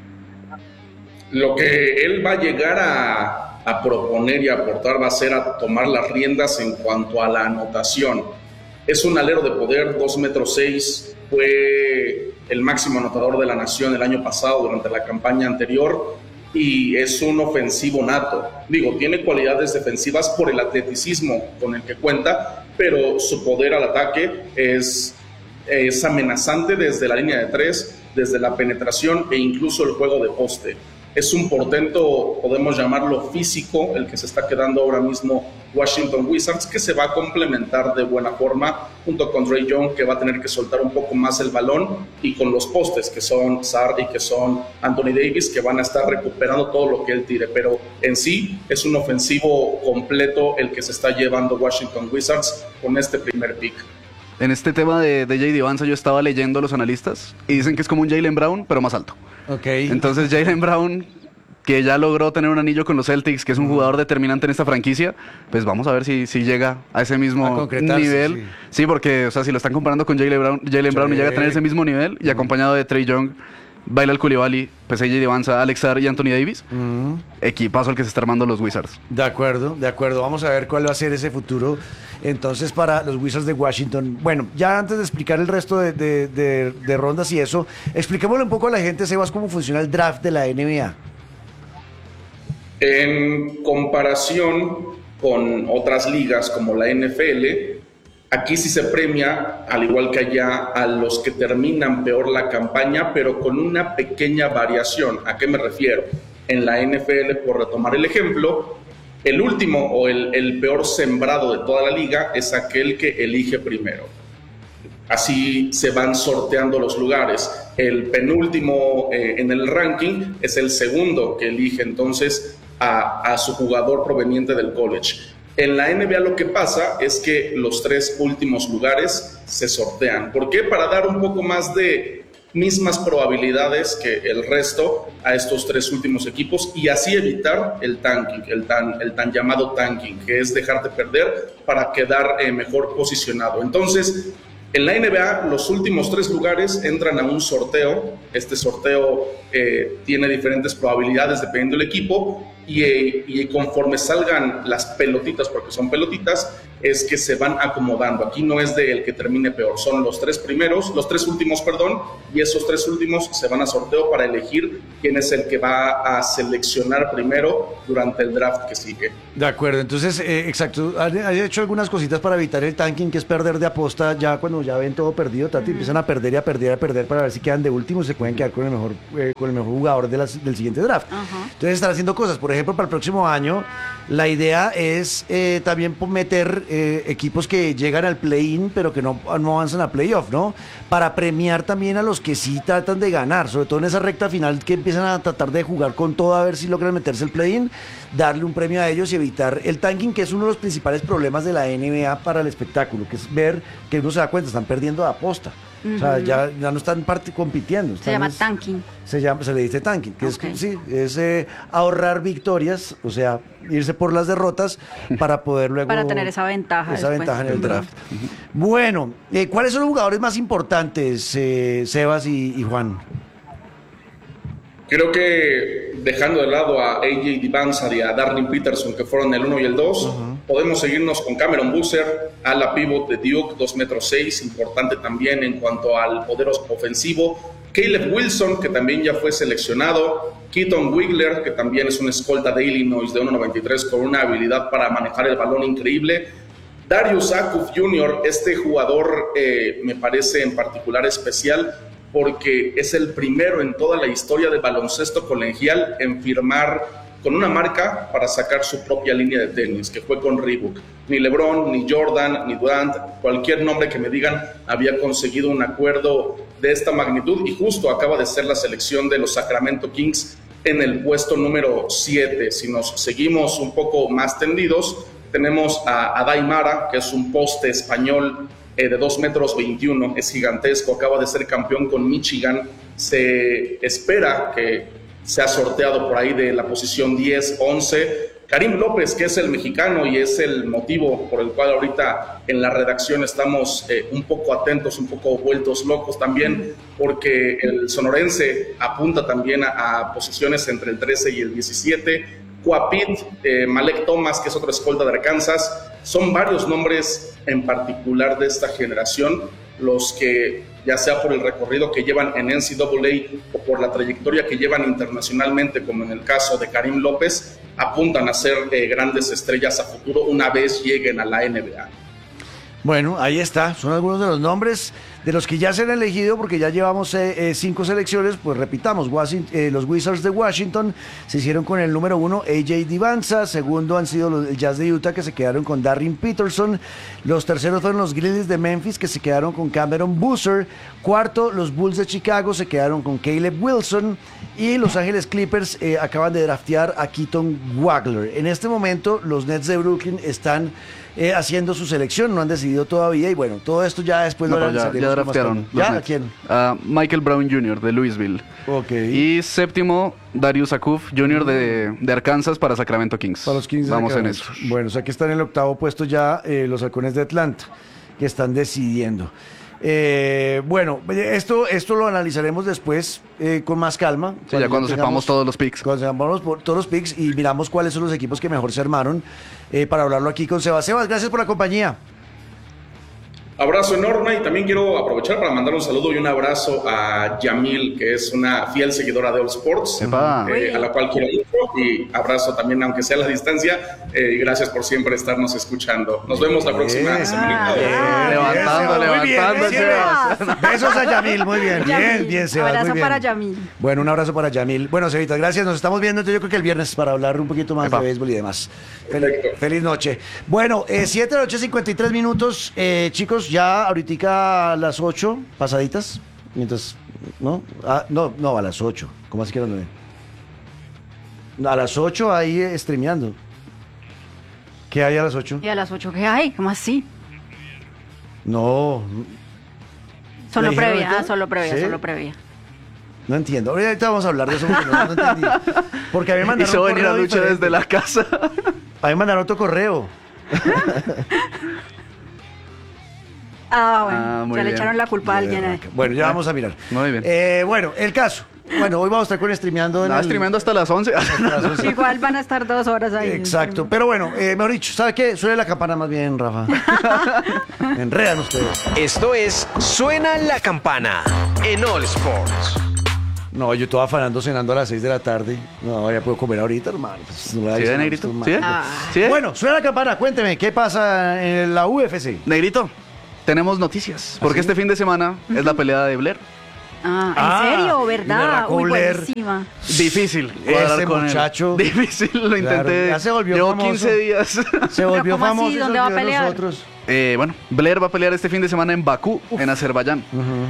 [SPEAKER 6] Lo que él va a llegar a, a proponer y a aportar va a ser a tomar las riendas en cuanto a la anotación. Es un alero de poder, dos metros seis, fue el máximo anotador de la nación el año pasado durante la campaña anterior, y es un ofensivo nato. Digo, tiene cualidades defensivas por el atleticismo con el que cuenta, pero su poder al ataque es, es amenazante desde la línea de tres, desde la penetración e incluso el juego de poste. Es un portento, podemos llamarlo físico, el que se está quedando ahora mismo Washington Wizards, que se va a complementar de buena forma junto con Trae Young, que va a tener que soltar un poco más el balón, y con los postes, que son Sarr y que son Anthony Davis, que van a estar recuperando todo lo que él tire. Pero en sí es un ofensivo completo el que se está llevando Washington Wizards con este primer pick.
[SPEAKER 4] En este tema de, de J D Divanza yo estaba leyendo a los analistas y dicen que es como un Jaylen Brown, pero más alto.
[SPEAKER 3] Ok.
[SPEAKER 4] Entonces Jaylen Brown, que ya logró tener un anillo con los Celtics, que es un jugador determinante en esta franquicia, pues vamos a ver si, si llega a ese mismo
[SPEAKER 3] A concretarse,
[SPEAKER 4] nivel.
[SPEAKER 3] sí.
[SPEAKER 4] Sí. Porque, o sea, si lo están comparando con Jaylen Brown, Jaylen Brown y
[SPEAKER 3] Sí.
[SPEAKER 4] llega a tener ese mismo nivel, y acompañado de Trae Young, Bailal Coulibaly, pues A J Divanza, Alex Sarr y Anthony Davis,
[SPEAKER 3] Mm,
[SPEAKER 4] equipazo al que se está armando los Wizards.
[SPEAKER 3] de acuerdo, de acuerdo. Vamos a ver cuál va a ser ese futuro entonces para los Wizards de Washington. Bueno, ya antes de explicar el resto de, de- de- de rondas y eso, expliquémosle un poco a la gente, Sebas, cómo funciona el draft de la N B A.
[SPEAKER 6] En comparación con otras ligas como la N F L, aquí sí se premia, al igual que allá, a los que terminan peor la campaña, pero con una pequeña variación. ¿A qué me refiero? En la N F L, por retomar el ejemplo, el último o el, el peor sembrado de toda la liga es aquel que elige primero. Así se van sorteando los lugares. El penúltimo eh, en el ranking es el segundo que elige entonces a, a su jugador proveniente del college. En la N B A lo que pasa es que los tres últimos lugares se sortean. ¿Por qué? Para dar un poco más de mismas probabilidades que el resto a estos tres últimos equipos y así evitar el tanking, el tan, el tan llamado tanking, que es dejarte perder para quedar eh, mejor posicionado. Entonces, en la N B A, los últimos tres lugares entran a un sorteo. Este sorteo eh, tiene diferentes probabilidades dependiendo del equipo y, eh, y conforme salgan las pelotitas, porque son pelotitas, es que se van acomodando. Aquí no es de el que termine peor, son los tres primeros, los tres últimos, perdón, y esos tres últimos se van a sorteo para elegir quién es el que va a seleccionar primero durante el draft que sigue.
[SPEAKER 3] De acuerdo, entonces, eh, exacto, han, han hecho algunas cositas para evitar el tanking, que es perder de aposta ya cuando ya ven todo perdido, Tati, uh-huh. empiezan a perder y a perder y a perder para ver si quedan de último y se pueden quedar con el mejor, eh, con el mejor jugador de las, del siguiente draft. Uh-huh. Entonces están haciendo cosas, por ejemplo, para el próximo año, la idea es eh, también meter eh, equipos que llegan al play-in, pero que no, no avanzan a playoff, ¿no? Para premiar también a los que sí tratan de ganar, sobre todo en esa recta final que empiezan a tratar de jugar con todo a ver si logran meterse el play-in, darle un premio a ellos y evitar el tanking, que es uno de los principales problemas de la N B A para el espectáculo, que es ver que uno se da cuenta, están perdiendo de aposta. Uh-huh. O sea, ya, ya no están parte, compitiendo. Están,
[SPEAKER 1] se llama
[SPEAKER 3] es,
[SPEAKER 1] tanking.
[SPEAKER 3] Se, llama, se le dice tanking, que okay. es, sí, es eh, ahorrar victorias, o sea, irse por las derrotas para poder luego...
[SPEAKER 1] Para tener esa ventaja.
[SPEAKER 3] Esa
[SPEAKER 1] después.
[SPEAKER 3] ventaja en el draft. Uh-huh. Bueno, eh, ¿cuáles son los jugadores más importantes, eh, Sebas y, y Juan?
[SPEAKER 6] Creo que dejando de lado a A J Divansar y a Darlene Peterson, que fueron el uno y el dos, uh-huh. podemos seguirnos con Cameron Boozer, ala pivot de Duke, dos metros seis, importante también en cuanto al poder ofensivo. Caleb Wilson, que también ya fue seleccionado. Keaton Wiggler, que también es una escolta de Illinois de uno noventa y tres con una habilidad para manejar el balón increíble. Darius Akuf junior, este jugador eh, me parece en particular especial porque es el primero en toda la historia del baloncesto colegial en firmar con una marca para sacar su propia línea de tenis, que fue con Reebok. Ni LeBron, ni Jordan, ni Durant, cualquier nombre que me digan había conseguido un acuerdo de esta magnitud y justo acaba de ser la selección de los Sacramento Kings en el puesto número siete. Si nos seguimos un poco más tendidos, tenemos a Adai Mara, que es un poste español eh, de dos metros veintiuno, es gigantesco, acaba de ser campeón con Michigan. Se espera que sea sorteado por ahí de la posición diez, once. Karim López, que es el mexicano y es el motivo por el cual ahorita en la redacción estamos eh, un poco atentos, un poco vueltos locos también, porque el sonorense apunta también a, a posiciones entre el trece y el diecisiete. Cuapit, eh, Malek Thomas, que es otro escolta de Arkansas. Son varios nombres en particular de esta generación los que, ya sea por el recorrido que llevan en N C A A o por la trayectoria que llevan internacionalmente, como en el caso de Karim López, apuntan a ser eh, grandes estrellas a futuro una vez lleguen a la N B A.
[SPEAKER 3] Bueno, ahí está, son algunos de los nombres de los que ya se han elegido, porque ya llevamos eh, eh, cinco selecciones. Pues repitamos, Washington, eh, los Wizards de Washington se hicieron con el número uno, A J Divansar. Segundo han sido los el Jazz de Utah, que se quedaron con Darlene Peterson. Los terceros fueron los Grizzlies de Memphis, que se quedaron con Cameron Boozer. Cuarto, los Bulls de Chicago se quedaron con Caleb Wilson. Y Los Ángeles Clippers eh, acaban de draftear a Keaton Wiggler. En este momento, los Nets de Brooklyn están Eh, haciendo su selección, no han decidido todavía, y bueno, todo esto ya después
[SPEAKER 4] no,
[SPEAKER 3] lo
[SPEAKER 4] ya, ya draftearon.
[SPEAKER 3] ¿Ya? ¿A quién?
[SPEAKER 4] A Michael Brown junior de Louisville.
[SPEAKER 3] Ok.
[SPEAKER 4] Y séptimo, Darius Akuf junior de, de Arkansas para Sacramento Kings.
[SPEAKER 3] Para los Kings.
[SPEAKER 4] Vamos en eso.
[SPEAKER 3] Bueno, o sea que están en el octavo puesto ya eh, los Halcones de Atlanta, que están decidiendo. Eh, bueno, esto, esto lo analizaremos después eh, con más calma.
[SPEAKER 4] Sí, ya cuando tengamos, sepamos todos los picks.
[SPEAKER 3] Cuando sepamos todos los picks y miramos cuáles son los equipos que mejor se armaron eh, para hablarlo aquí con Sebas. Sebas, gracias por la compañía.
[SPEAKER 6] Abrazo enorme, y también quiero aprovechar para mandar un saludo y un abrazo a Yamil, que es una fiel seguidora de All Sports, eh, a la cual quiero mucho, y abrazo también, aunque sea a la distancia, eh, y gracias por siempre estarnos escuchando. Nos vemos la próxima
[SPEAKER 3] bien,
[SPEAKER 6] semana.
[SPEAKER 3] Bien,
[SPEAKER 4] levantando,
[SPEAKER 3] bien,
[SPEAKER 4] levantando,
[SPEAKER 3] bien, Sebas. Besos a Yamil, muy bien,
[SPEAKER 1] Yamil.
[SPEAKER 3] bien, bien, Sebas.
[SPEAKER 1] Abrazo
[SPEAKER 3] muy bien.
[SPEAKER 1] para Yamil.
[SPEAKER 3] Bueno, un abrazo para Yamil. Bueno, Cevita, gracias, nos estamos viendo entonces yo creo que el viernes para hablar un poquito más Epa. de béisbol y demás. Feliz, feliz noche. Bueno, eh, siete de la noche, cincuenta y tres minutos, eh, chicos, ya ahorita a las ocho pasaditas, mientras, ¿no? Ah, no, no, a las ocho, ¿cómo así que a las nueve? A las ocho ahí eh, streameando. ¿Qué hay a las ocho?
[SPEAKER 1] ¿Y a las ocho qué hay? ¿Cómo así?
[SPEAKER 3] No.
[SPEAKER 1] Solo previa,
[SPEAKER 3] ahorita?
[SPEAKER 1] ah, solo previa,
[SPEAKER 3] ¿Sí?
[SPEAKER 1] solo previa.
[SPEAKER 3] No entiendo. Ahorita vamos a hablar de eso porque no, no entendí. Porque a mí me mandaron
[SPEAKER 4] Hizo venir a lucha
[SPEAKER 3] diferente.
[SPEAKER 4] desde la casa.
[SPEAKER 3] A mí me mandaron otro correo.
[SPEAKER 1] Ah, bueno,
[SPEAKER 4] Ah, muy
[SPEAKER 1] ya
[SPEAKER 4] bien.
[SPEAKER 1] le echaron la culpa a alguien ahí.
[SPEAKER 3] Bueno, ya vamos a mirar.
[SPEAKER 4] Muy bien.
[SPEAKER 3] Eh, bueno, el caso. Bueno, hoy vamos a estar con streameando.
[SPEAKER 4] Nada,
[SPEAKER 3] el...
[SPEAKER 4] streameando hasta las once.
[SPEAKER 1] Igual van a estar dos horas ahí.
[SPEAKER 3] Exacto. Pero bueno, eh, mejor dicho, ¿sabe qué? Suele la campana más bien, Rafa. Enredan ustedes.
[SPEAKER 5] Esto es Suena la Campana en All Sports.
[SPEAKER 3] No, yo estaba afanando cenando a las seis de la tarde. No, ya puedo comer ahorita, hermano. Pues, no la
[SPEAKER 4] ¿Sí,
[SPEAKER 3] hice,
[SPEAKER 4] de
[SPEAKER 3] no,
[SPEAKER 4] Negrito?
[SPEAKER 3] esto es
[SPEAKER 4] ¿Sí?
[SPEAKER 3] malo.
[SPEAKER 1] Ah.
[SPEAKER 4] ¿Sí?
[SPEAKER 3] Bueno, suena la campana. Cuénteme, ¿qué pasa en la U F C?
[SPEAKER 4] Negrito, tenemos noticias. Porque
[SPEAKER 3] sí?
[SPEAKER 4] este fin de semana es la pelea de Blair.
[SPEAKER 1] Ah, ¿en
[SPEAKER 3] Ah,
[SPEAKER 1] serio?
[SPEAKER 3] y
[SPEAKER 1] ¿Verdad?
[SPEAKER 3] berraco
[SPEAKER 1] Uy,
[SPEAKER 3] Blair.
[SPEAKER 1] buenísima.
[SPEAKER 4] Difícil.
[SPEAKER 3] Ese
[SPEAKER 4] cuadrar con él.
[SPEAKER 3] muchacho.
[SPEAKER 4] Difícil, lo intenté.
[SPEAKER 3] Claro, ya se volvió
[SPEAKER 4] Llevo
[SPEAKER 3] famoso.
[SPEAKER 4] quince días.
[SPEAKER 3] Se volvió
[SPEAKER 1] ¿cómo así?
[SPEAKER 3] famoso y se
[SPEAKER 1] ¿Dónde va a
[SPEAKER 3] olvidó de
[SPEAKER 1] pelear?
[SPEAKER 3] nosotros.
[SPEAKER 4] Eh, bueno, Blair va a pelear este fin de semana en Bakú, en Azerbaiyán.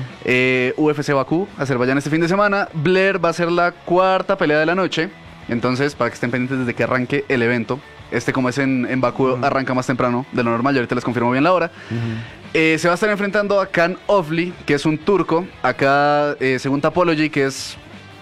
[SPEAKER 4] Eh, U F C Bakú, Azerbaiyán este fin de semana. Blair va a ser la cuarta pelea de la noche. Entonces, para que estén pendientes desde que arranque el evento. Este, como es en, en Bakú, arranca más temprano de lo normal. Y ahorita les confirmo bien la hora. Eh, se va a estar enfrentando a Can Ofli, que es un turco. Acá, eh, según Tapology, que es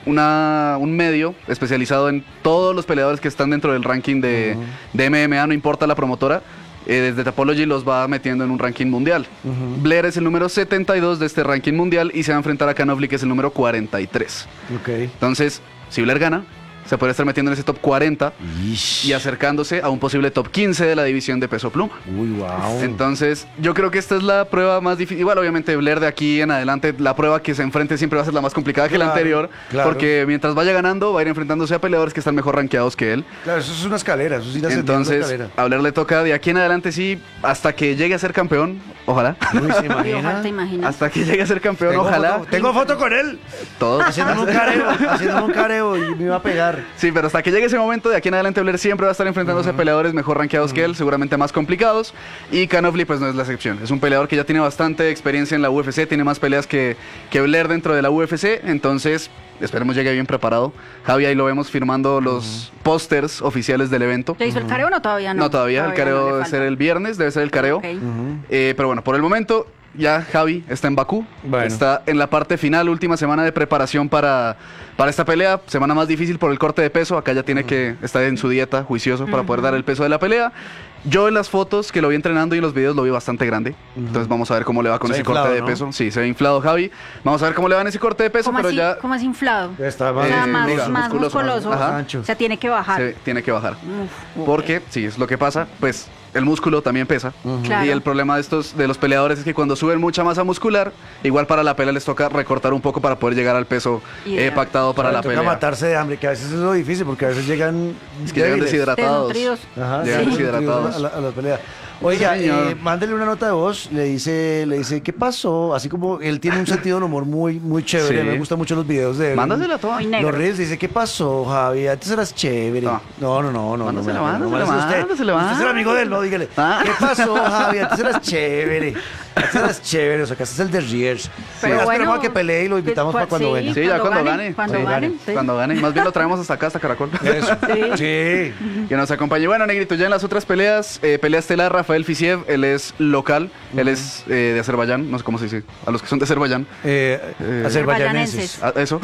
[SPEAKER 4] una, un medio especializado en todos los peleadores que están dentro del ranking de, de M M A, no importa la promotora. Eh, desde Tapology los va metiendo en un ranking mundial. Blair es el número setenta y dos de este ranking mundial y se va a enfrentar a Can Ofli, que es el número cuarenta y tres.
[SPEAKER 3] Ok.
[SPEAKER 4] Entonces, si Blair gana, se puede estar metiendo en ese top cuarenta y acercándose a un posible top quince de la división de peso pluma.
[SPEAKER 3] Uy, wow.
[SPEAKER 4] Entonces, yo creo que esta es la prueba más difícil. Igual, obviamente, Blair de aquí en adelante, la prueba que se enfrente siempre va a ser la más complicada que la
[SPEAKER 3] Claro,
[SPEAKER 4] anterior.
[SPEAKER 3] claro.
[SPEAKER 4] Porque mientras vaya ganando, va a ir enfrentándose a peleadores que están mejor rankeados que él.
[SPEAKER 3] Claro, eso es una escalera, eso sí la sentí,
[SPEAKER 4] Entonces,
[SPEAKER 3] una escalera.
[SPEAKER 4] a Blair le toca de aquí en adelante, sí, hasta que llegue a ser campeón, ojalá.
[SPEAKER 3] Uy, ¿se
[SPEAKER 1] Y ojalá
[SPEAKER 3] imagina?
[SPEAKER 1] te imaginas.
[SPEAKER 4] Hasta que llegue a ser campeón,
[SPEAKER 3] Tengo
[SPEAKER 4] ojalá.
[SPEAKER 3] foto- tengo foto con él,
[SPEAKER 4] Todo.
[SPEAKER 3] haciéndome un careo, haciéndome un careo y me iba a pegar.
[SPEAKER 4] Sí, pero hasta que llegue ese momento, de aquí en adelante Blair siempre va a estar enfrentándose a peleadores mejor rankeados que él, seguramente más complicados. Y Can Ofli pues no es la excepción. Es un peleador que ya tiene bastante experiencia en la U F C, tiene más peleas que, que Blair dentro de la U F C, entonces esperemos llegue bien preparado. Javi, ahí lo vemos firmando los pósters oficiales del evento.
[SPEAKER 1] ¿Le hizo el careo o no? Todavía no.
[SPEAKER 4] No, todavía, el careo
[SPEAKER 1] no le
[SPEAKER 4] debe
[SPEAKER 1] falta.
[SPEAKER 4] ser el viernes, debe ser el careo.
[SPEAKER 1] Ok.
[SPEAKER 4] Eh, pero bueno, por el momento ya Javi está en Bakú,
[SPEAKER 3] Bueno.
[SPEAKER 4] está en la parte final, última semana de preparación para, para esta pelea, semana más difícil por el corte de peso, acá ya tiene que estar en su dieta juicioso para poder dar el peso de la pelea. Yo en las fotos que lo vi entrenando y en los videos lo vi bastante grande, entonces vamos a ver cómo le va con
[SPEAKER 3] Se
[SPEAKER 4] ese
[SPEAKER 3] ha inflado,
[SPEAKER 4] corte de
[SPEAKER 3] ¿no?
[SPEAKER 4] peso. Sí, se ve inflado Javi, vamos a ver cómo le va en ese corte de peso,
[SPEAKER 1] ¿Cómo
[SPEAKER 4] pero
[SPEAKER 1] así,
[SPEAKER 4] ya
[SPEAKER 1] ¿Cómo es inflado?
[SPEAKER 3] Está
[SPEAKER 1] O
[SPEAKER 3] más,
[SPEAKER 1] sea, más,
[SPEAKER 4] diga,
[SPEAKER 1] más
[SPEAKER 4] musculoso,
[SPEAKER 1] musculoso.
[SPEAKER 3] más
[SPEAKER 4] Ajá.
[SPEAKER 3] ancho.
[SPEAKER 1] O sea, tiene que bajar.
[SPEAKER 4] se tiene que bajar.
[SPEAKER 1] Uf, ok.
[SPEAKER 4] Porque, sí, es lo que pasa, pues el músculo también pesa.
[SPEAKER 1] Claro.
[SPEAKER 4] Y el problema de estos de los peleadores es que cuando suben mucha masa muscular, igual para la pelea les toca recortar un poco para poder llegar al peso eh,
[SPEAKER 1] Ideal.
[SPEAKER 4] pactado para
[SPEAKER 3] Le
[SPEAKER 4] la
[SPEAKER 3] toca
[SPEAKER 4] pelea.
[SPEAKER 3] matarse de hambre, que a veces es lo difícil, porque a veces llegan
[SPEAKER 4] Es que llegan
[SPEAKER 3] débiles.
[SPEAKER 4] deshidratados.
[SPEAKER 1] Desnutridos.
[SPEAKER 3] Ajá,
[SPEAKER 4] Llegan
[SPEAKER 3] sí,
[SPEAKER 4] deshidratados.
[SPEAKER 3] a la, a la pelea. Oiga,
[SPEAKER 4] Sí, señor.
[SPEAKER 3] eh, mándele una nota de voz, le dice, le dice, ¿qué pasó? Así como él tiene un sentido del humor muy, muy chévere,
[SPEAKER 4] Sí.
[SPEAKER 3] me gustan mucho los videos de él.
[SPEAKER 4] Mándasela toda.
[SPEAKER 1] Muy negro.
[SPEAKER 3] Los reels dice, ¿qué pasó, Javi? Antes eras chévere.
[SPEAKER 4] No.
[SPEAKER 3] No, no, no, no.
[SPEAKER 4] Mándasela,
[SPEAKER 3] no, no, no,
[SPEAKER 4] mándasela,
[SPEAKER 3] no, usted,
[SPEAKER 4] mándasela,
[SPEAKER 3] usted es el amigo de él, no, dígale.
[SPEAKER 4] Ah.
[SPEAKER 3] ¿Qué pasó, Javi? Antes eras chévere. Antes eras chévere, o sea, que este es el de Riers.
[SPEAKER 1] Pero
[SPEAKER 3] Oiga,
[SPEAKER 1] bueno,
[SPEAKER 3] esperemos a que pelee y lo invitamos
[SPEAKER 1] pues,
[SPEAKER 3] para cuando
[SPEAKER 1] sí.
[SPEAKER 3] venga.
[SPEAKER 4] Sí, ya
[SPEAKER 1] Cuando
[SPEAKER 4] cuando
[SPEAKER 1] gane,
[SPEAKER 4] gane.
[SPEAKER 1] cuando
[SPEAKER 4] Sí,
[SPEAKER 1] gane, sí.
[SPEAKER 4] Cuando gane. Más bien lo traemos hasta acá, hasta Caracol.
[SPEAKER 3] Eso.
[SPEAKER 1] Sí.
[SPEAKER 3] Sí.
[SPEAKER 4] Que nos acompañe. Bueno, Negrito, ya en las otras peleas, eh, pelea estelar Rafael Fisiev, él es local, él es eh, de Azerbaiyán, no sé cómo se dice, a los que son de Azerbaiyán.
[SPEAKER 3] Eh,
[SPEAKER 4] Eh,
[SPEAKER 3] azerbaiyaneses.
[SPEAKER 4] Ah, eso.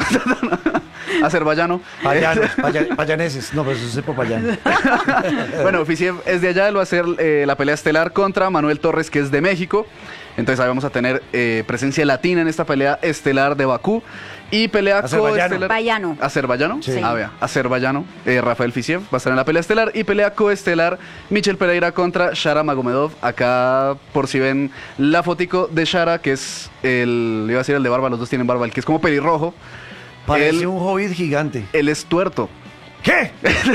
[SPEAKER 4] Azerbaiyano.
[SPEAKER 3] Payanos, paya- payaneses. No, pero eso es de Popayán.
[SPEAKER 4] Bueno, Fisiev es de allá, él va a hacer eh, la pelea estelar contra Manuel Torres, que es de México. Entonces ahí vamos a tener eh, presencia latina en esta pelea estelar de Bakú. Y pelea
[SPEAKER 3] Azerbaiyano.
[SPEAKER 4] coestelar.
[SPEAKER 1] Azerbaiyano.
[SPEAKER 4] ¿Azerbaiyano?
[SPEAKER 3] Sí.
[SPEAKER 4] Ah, vea, azerbaiyano. Eh, Rafael Fisiev va a estar en la pelea estelar. Y pelea coestelar Michel Pereira contra Shara Magomedov. Acá, por si ven la fotico de Shara, que es el. Iba a decir el de barba, los dos tienen barba, el que es como pelirrojo.
[SPEAKER 3] Parece
[SPEAKER 4] Él-
[SPEAKER 3] un hobbit gigante.
[SPEAKER 4] Él es tuerto.
[SPEAKER 3] ¿Qué?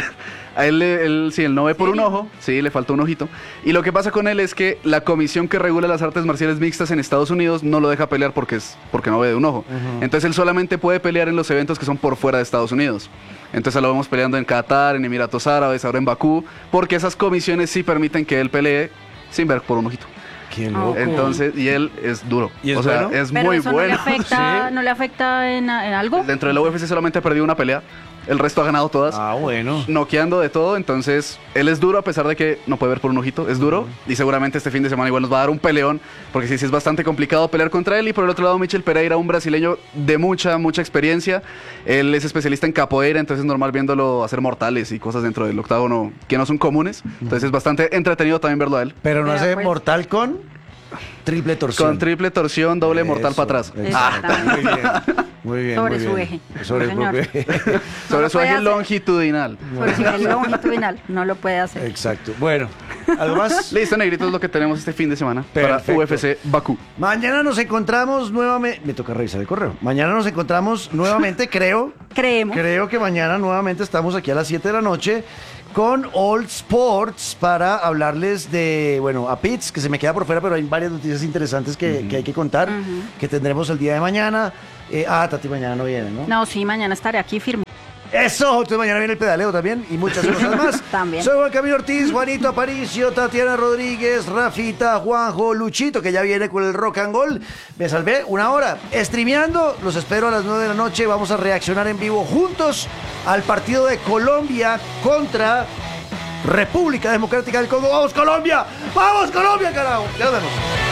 [SPEAKER 4] A él, él, sí, él no ve por un ojo, sí, le falta un ojito. Y lo que pasa con él es que la comisión que regula las artes marciales mixtas en Estados Unidos no lo deja pelear porque, es, porque no ve de un ojo. Entonces él solamente puede pelear en los eventos que son por fuera de Estados Unidos. Entonces lo vemos peleando en Qatar, en Emiratos Árabes, ahora en Bakú, porque esas comisiones sí permiten que él pelee sin ver por un ojito.
[SPEAKER 3] Qué
[SPEAKER 1] Ah,
[SPEAKER 3] loco.
[SPEAKER 1] ok.
[SPEAKER 4] Entonces, y él es duro.
[SPEAKER 3] ¿Y es
[SPEAKER 4] o sea,
[SPEAKER 3] bueno?
[SPEAKER 4] es
[SPEAKER 1] Pero
[SPEAKER 4] muy
[SPEAKER 1] eso
[SPEAKER 4] bueno.
[SPEAKER 1] no le afecta,
[SPEAKER 4] Sí.
[SPEAKER 1] ¿no le afecta en, en algo?
[SPEAKER 4] Dentro de la U F C solamente ha perdido una pelea. El resto ha ganado todas.
[SPEAKER 3] Ah, bueno.
[SPEAKER 4] Noqueando de todo, entonces él es duro a pesar de que no puede ver por un ojito, es duro y seguramente este fin de semana igual nos va a dar un peleón porque sí, sí es bastante complicado pelear contra él. Y por el otro lado Michel Pereira, un brasileño de mucha, mucha experiencia, él es especialista en capoeira, entonces es normal viéndolo hacer mortales y cosas dentro del octágono que no son comunes, entonces es bastante entretenido también verlo a él.
[SPEAKER 3] Pero no
[SPEAKER 1] Vea,
[SPEAKER 3] hace
[SPEAKER 1] pues.
[SPEAKER 3] Mortal con. triple torsión.
[SPEAKER 4] Con triple torsión, doble
[SPEAKER 3] Eso,
[SPEAKER 4] mortal para atrás.
[SPEAKER 1] Exacto.
[SPEAKER 3] Muy bien, muy bien.
[SPEAKER 1] Sobre
[SPEAKER 3] muy
[SPEAKER 1] su
[SPEAKER 3] bien.
[SPEAKER 1] eje.
[SPEAKER 3] Sobre
[SPEAKER 1] Sí,
[SPEAKER 3] el
[SPEAKER 1] señor.
[SPEAKER 3] propio eje.
[SPEAKER 4] Sobre
[SPEAKER 1] lo
[SPEAKER 4] su
[SPEAKER 1] puede
[SPEAKER 4] eje
[SPEAKER 1] hacer.
[SPEAKER 4] longitudinal.
[SPEAKER 1] Por si es longitudinal, no lo puede hacer.
[SPEAKER 3] Exacto. Bueno, ¿algo más?
[SPEAKER 4] Listo, negrito, es lo que tenemos este fin de semana para
[SPEAKER 3] Perfecto.
[SPEAKER 4] U F C Bakú.
[SPEAKER 3] Mañana nos encontramos nuevamente. Me toca revisar el correo. Mañana nos encontramos nuevamente, creo.
[SPEAKER 1] Creemos.
[SPEAKER 3] Creo que mañana nuevamente estamos aquí a las siete de la noche con All Sports para hablarles de, bueno, a Pitts, que se me queda por fuera, pero hay varias noticias interesantes que, uh-huh. que hay que contar, uh-huh. que tendremos el día de mañana. Eh, ah, Tati mañana no viene, ¿no?
[SPEAKER 1] No, sí, mañana estaré aquí firme.
[SPEAKER 3] Eso, entonces mañana viene el pedaleo también y muchas cosas más.
[SPEAKER 1] También.
[SPEAKER 3] Soy Juan Camilo Ortiz, Juanito Aparicio, Tatiana Rodríguez, Rafita, Juanjo, Luchito, que ya viene con el rock and roll. Me salvé una hora. Streameando, los espero a las nueve de la noche. Vamos a reaccionar en vivo juntos al partido de Colombia contra República Democrática del Congo. ¡Vamos, Colombia! ¡Vamos, Colombia, carajo! Ya nos vemos.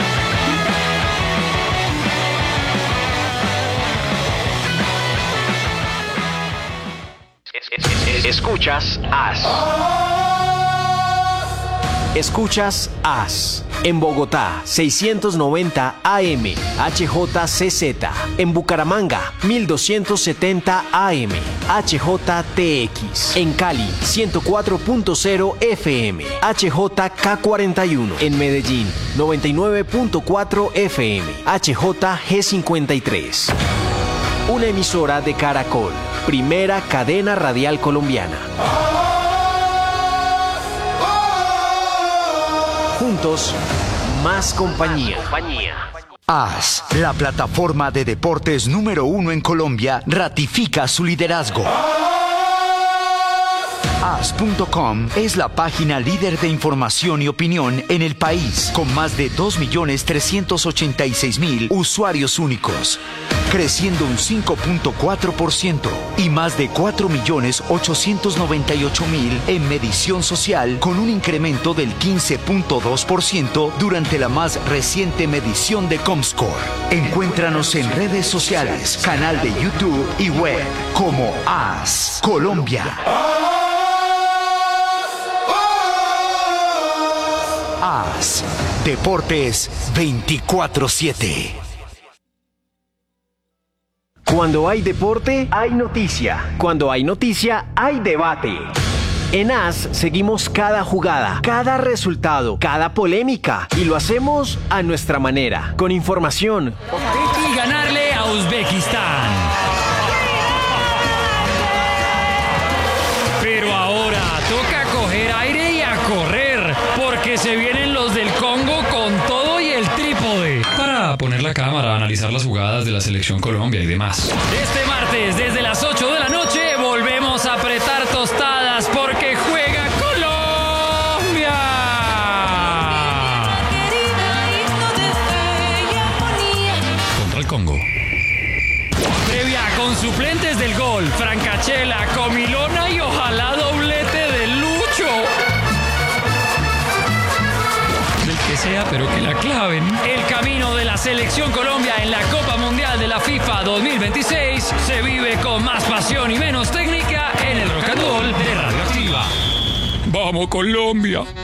[SPEAKER 5] Escuchas A S. Escuchas A S. En Bogotá, seiscientos noventa A M, H J C Z. En Bucaramanga, mil doscientos setenta A M, H J T X. En Cali, ciento cuatro punto cero F M, H J K cuarenta y uno. En Medellín, noventa y nueve punto cuatro F M, H J G cincuenta y tres. Una emisora de Caracol, primera cadena radial colombiana. Juntos, más compañía.
[SPEAKER 7] A S, la plataforma de deportes número uno en Colombia, ratifica su liderazgo. A S punto com es la página líder de información y opinión en el país, con más de dos millones trescientos ochenta y seis mil usuarios únicos, creciendo un cinco punto cuatro por ciento y más de cuatro millones ochocientos noventa y ocho mil en medición social, con un incremento del quince punto dos por ciento durante la más reciente medición de Comscore. Encuéntranos en redes sociales, canal de YouTube y web como A S Colombia. A S Deportes veinticuatro siete.
[SPEAKER 5] Cuando hay deporte, hay noticia. Cuando hay noticia, hay debate. En A S seguimos cada jugada, cada resultado, cada polémica y lo hacemos a nuestra manera, con información.
[SPEAKER 8] Y ganarle a Uzbekistán. Pero ahora toca coger aire y a correr, porque se vienen los del Congo con todo y el trípode. Para poner la cámara, analizar las jugadas de la Selección Colombia y demás. Este martes, desde las ocho de la noche, volvemos a apretar tostadas porque juega Colombia. Contra el Congo. Previa con suplentes del gol, Francachela, Comilona y ojalá doblete de Lucho. Del que sea, pero que la claven. El camino de la Selección Colombia en la Copa Mundial de la FIFA dos mil veintiséis se vive con más pasión y menos técnica en el Rock and Roll de Radioactiva. ¡Vamos, Colombia!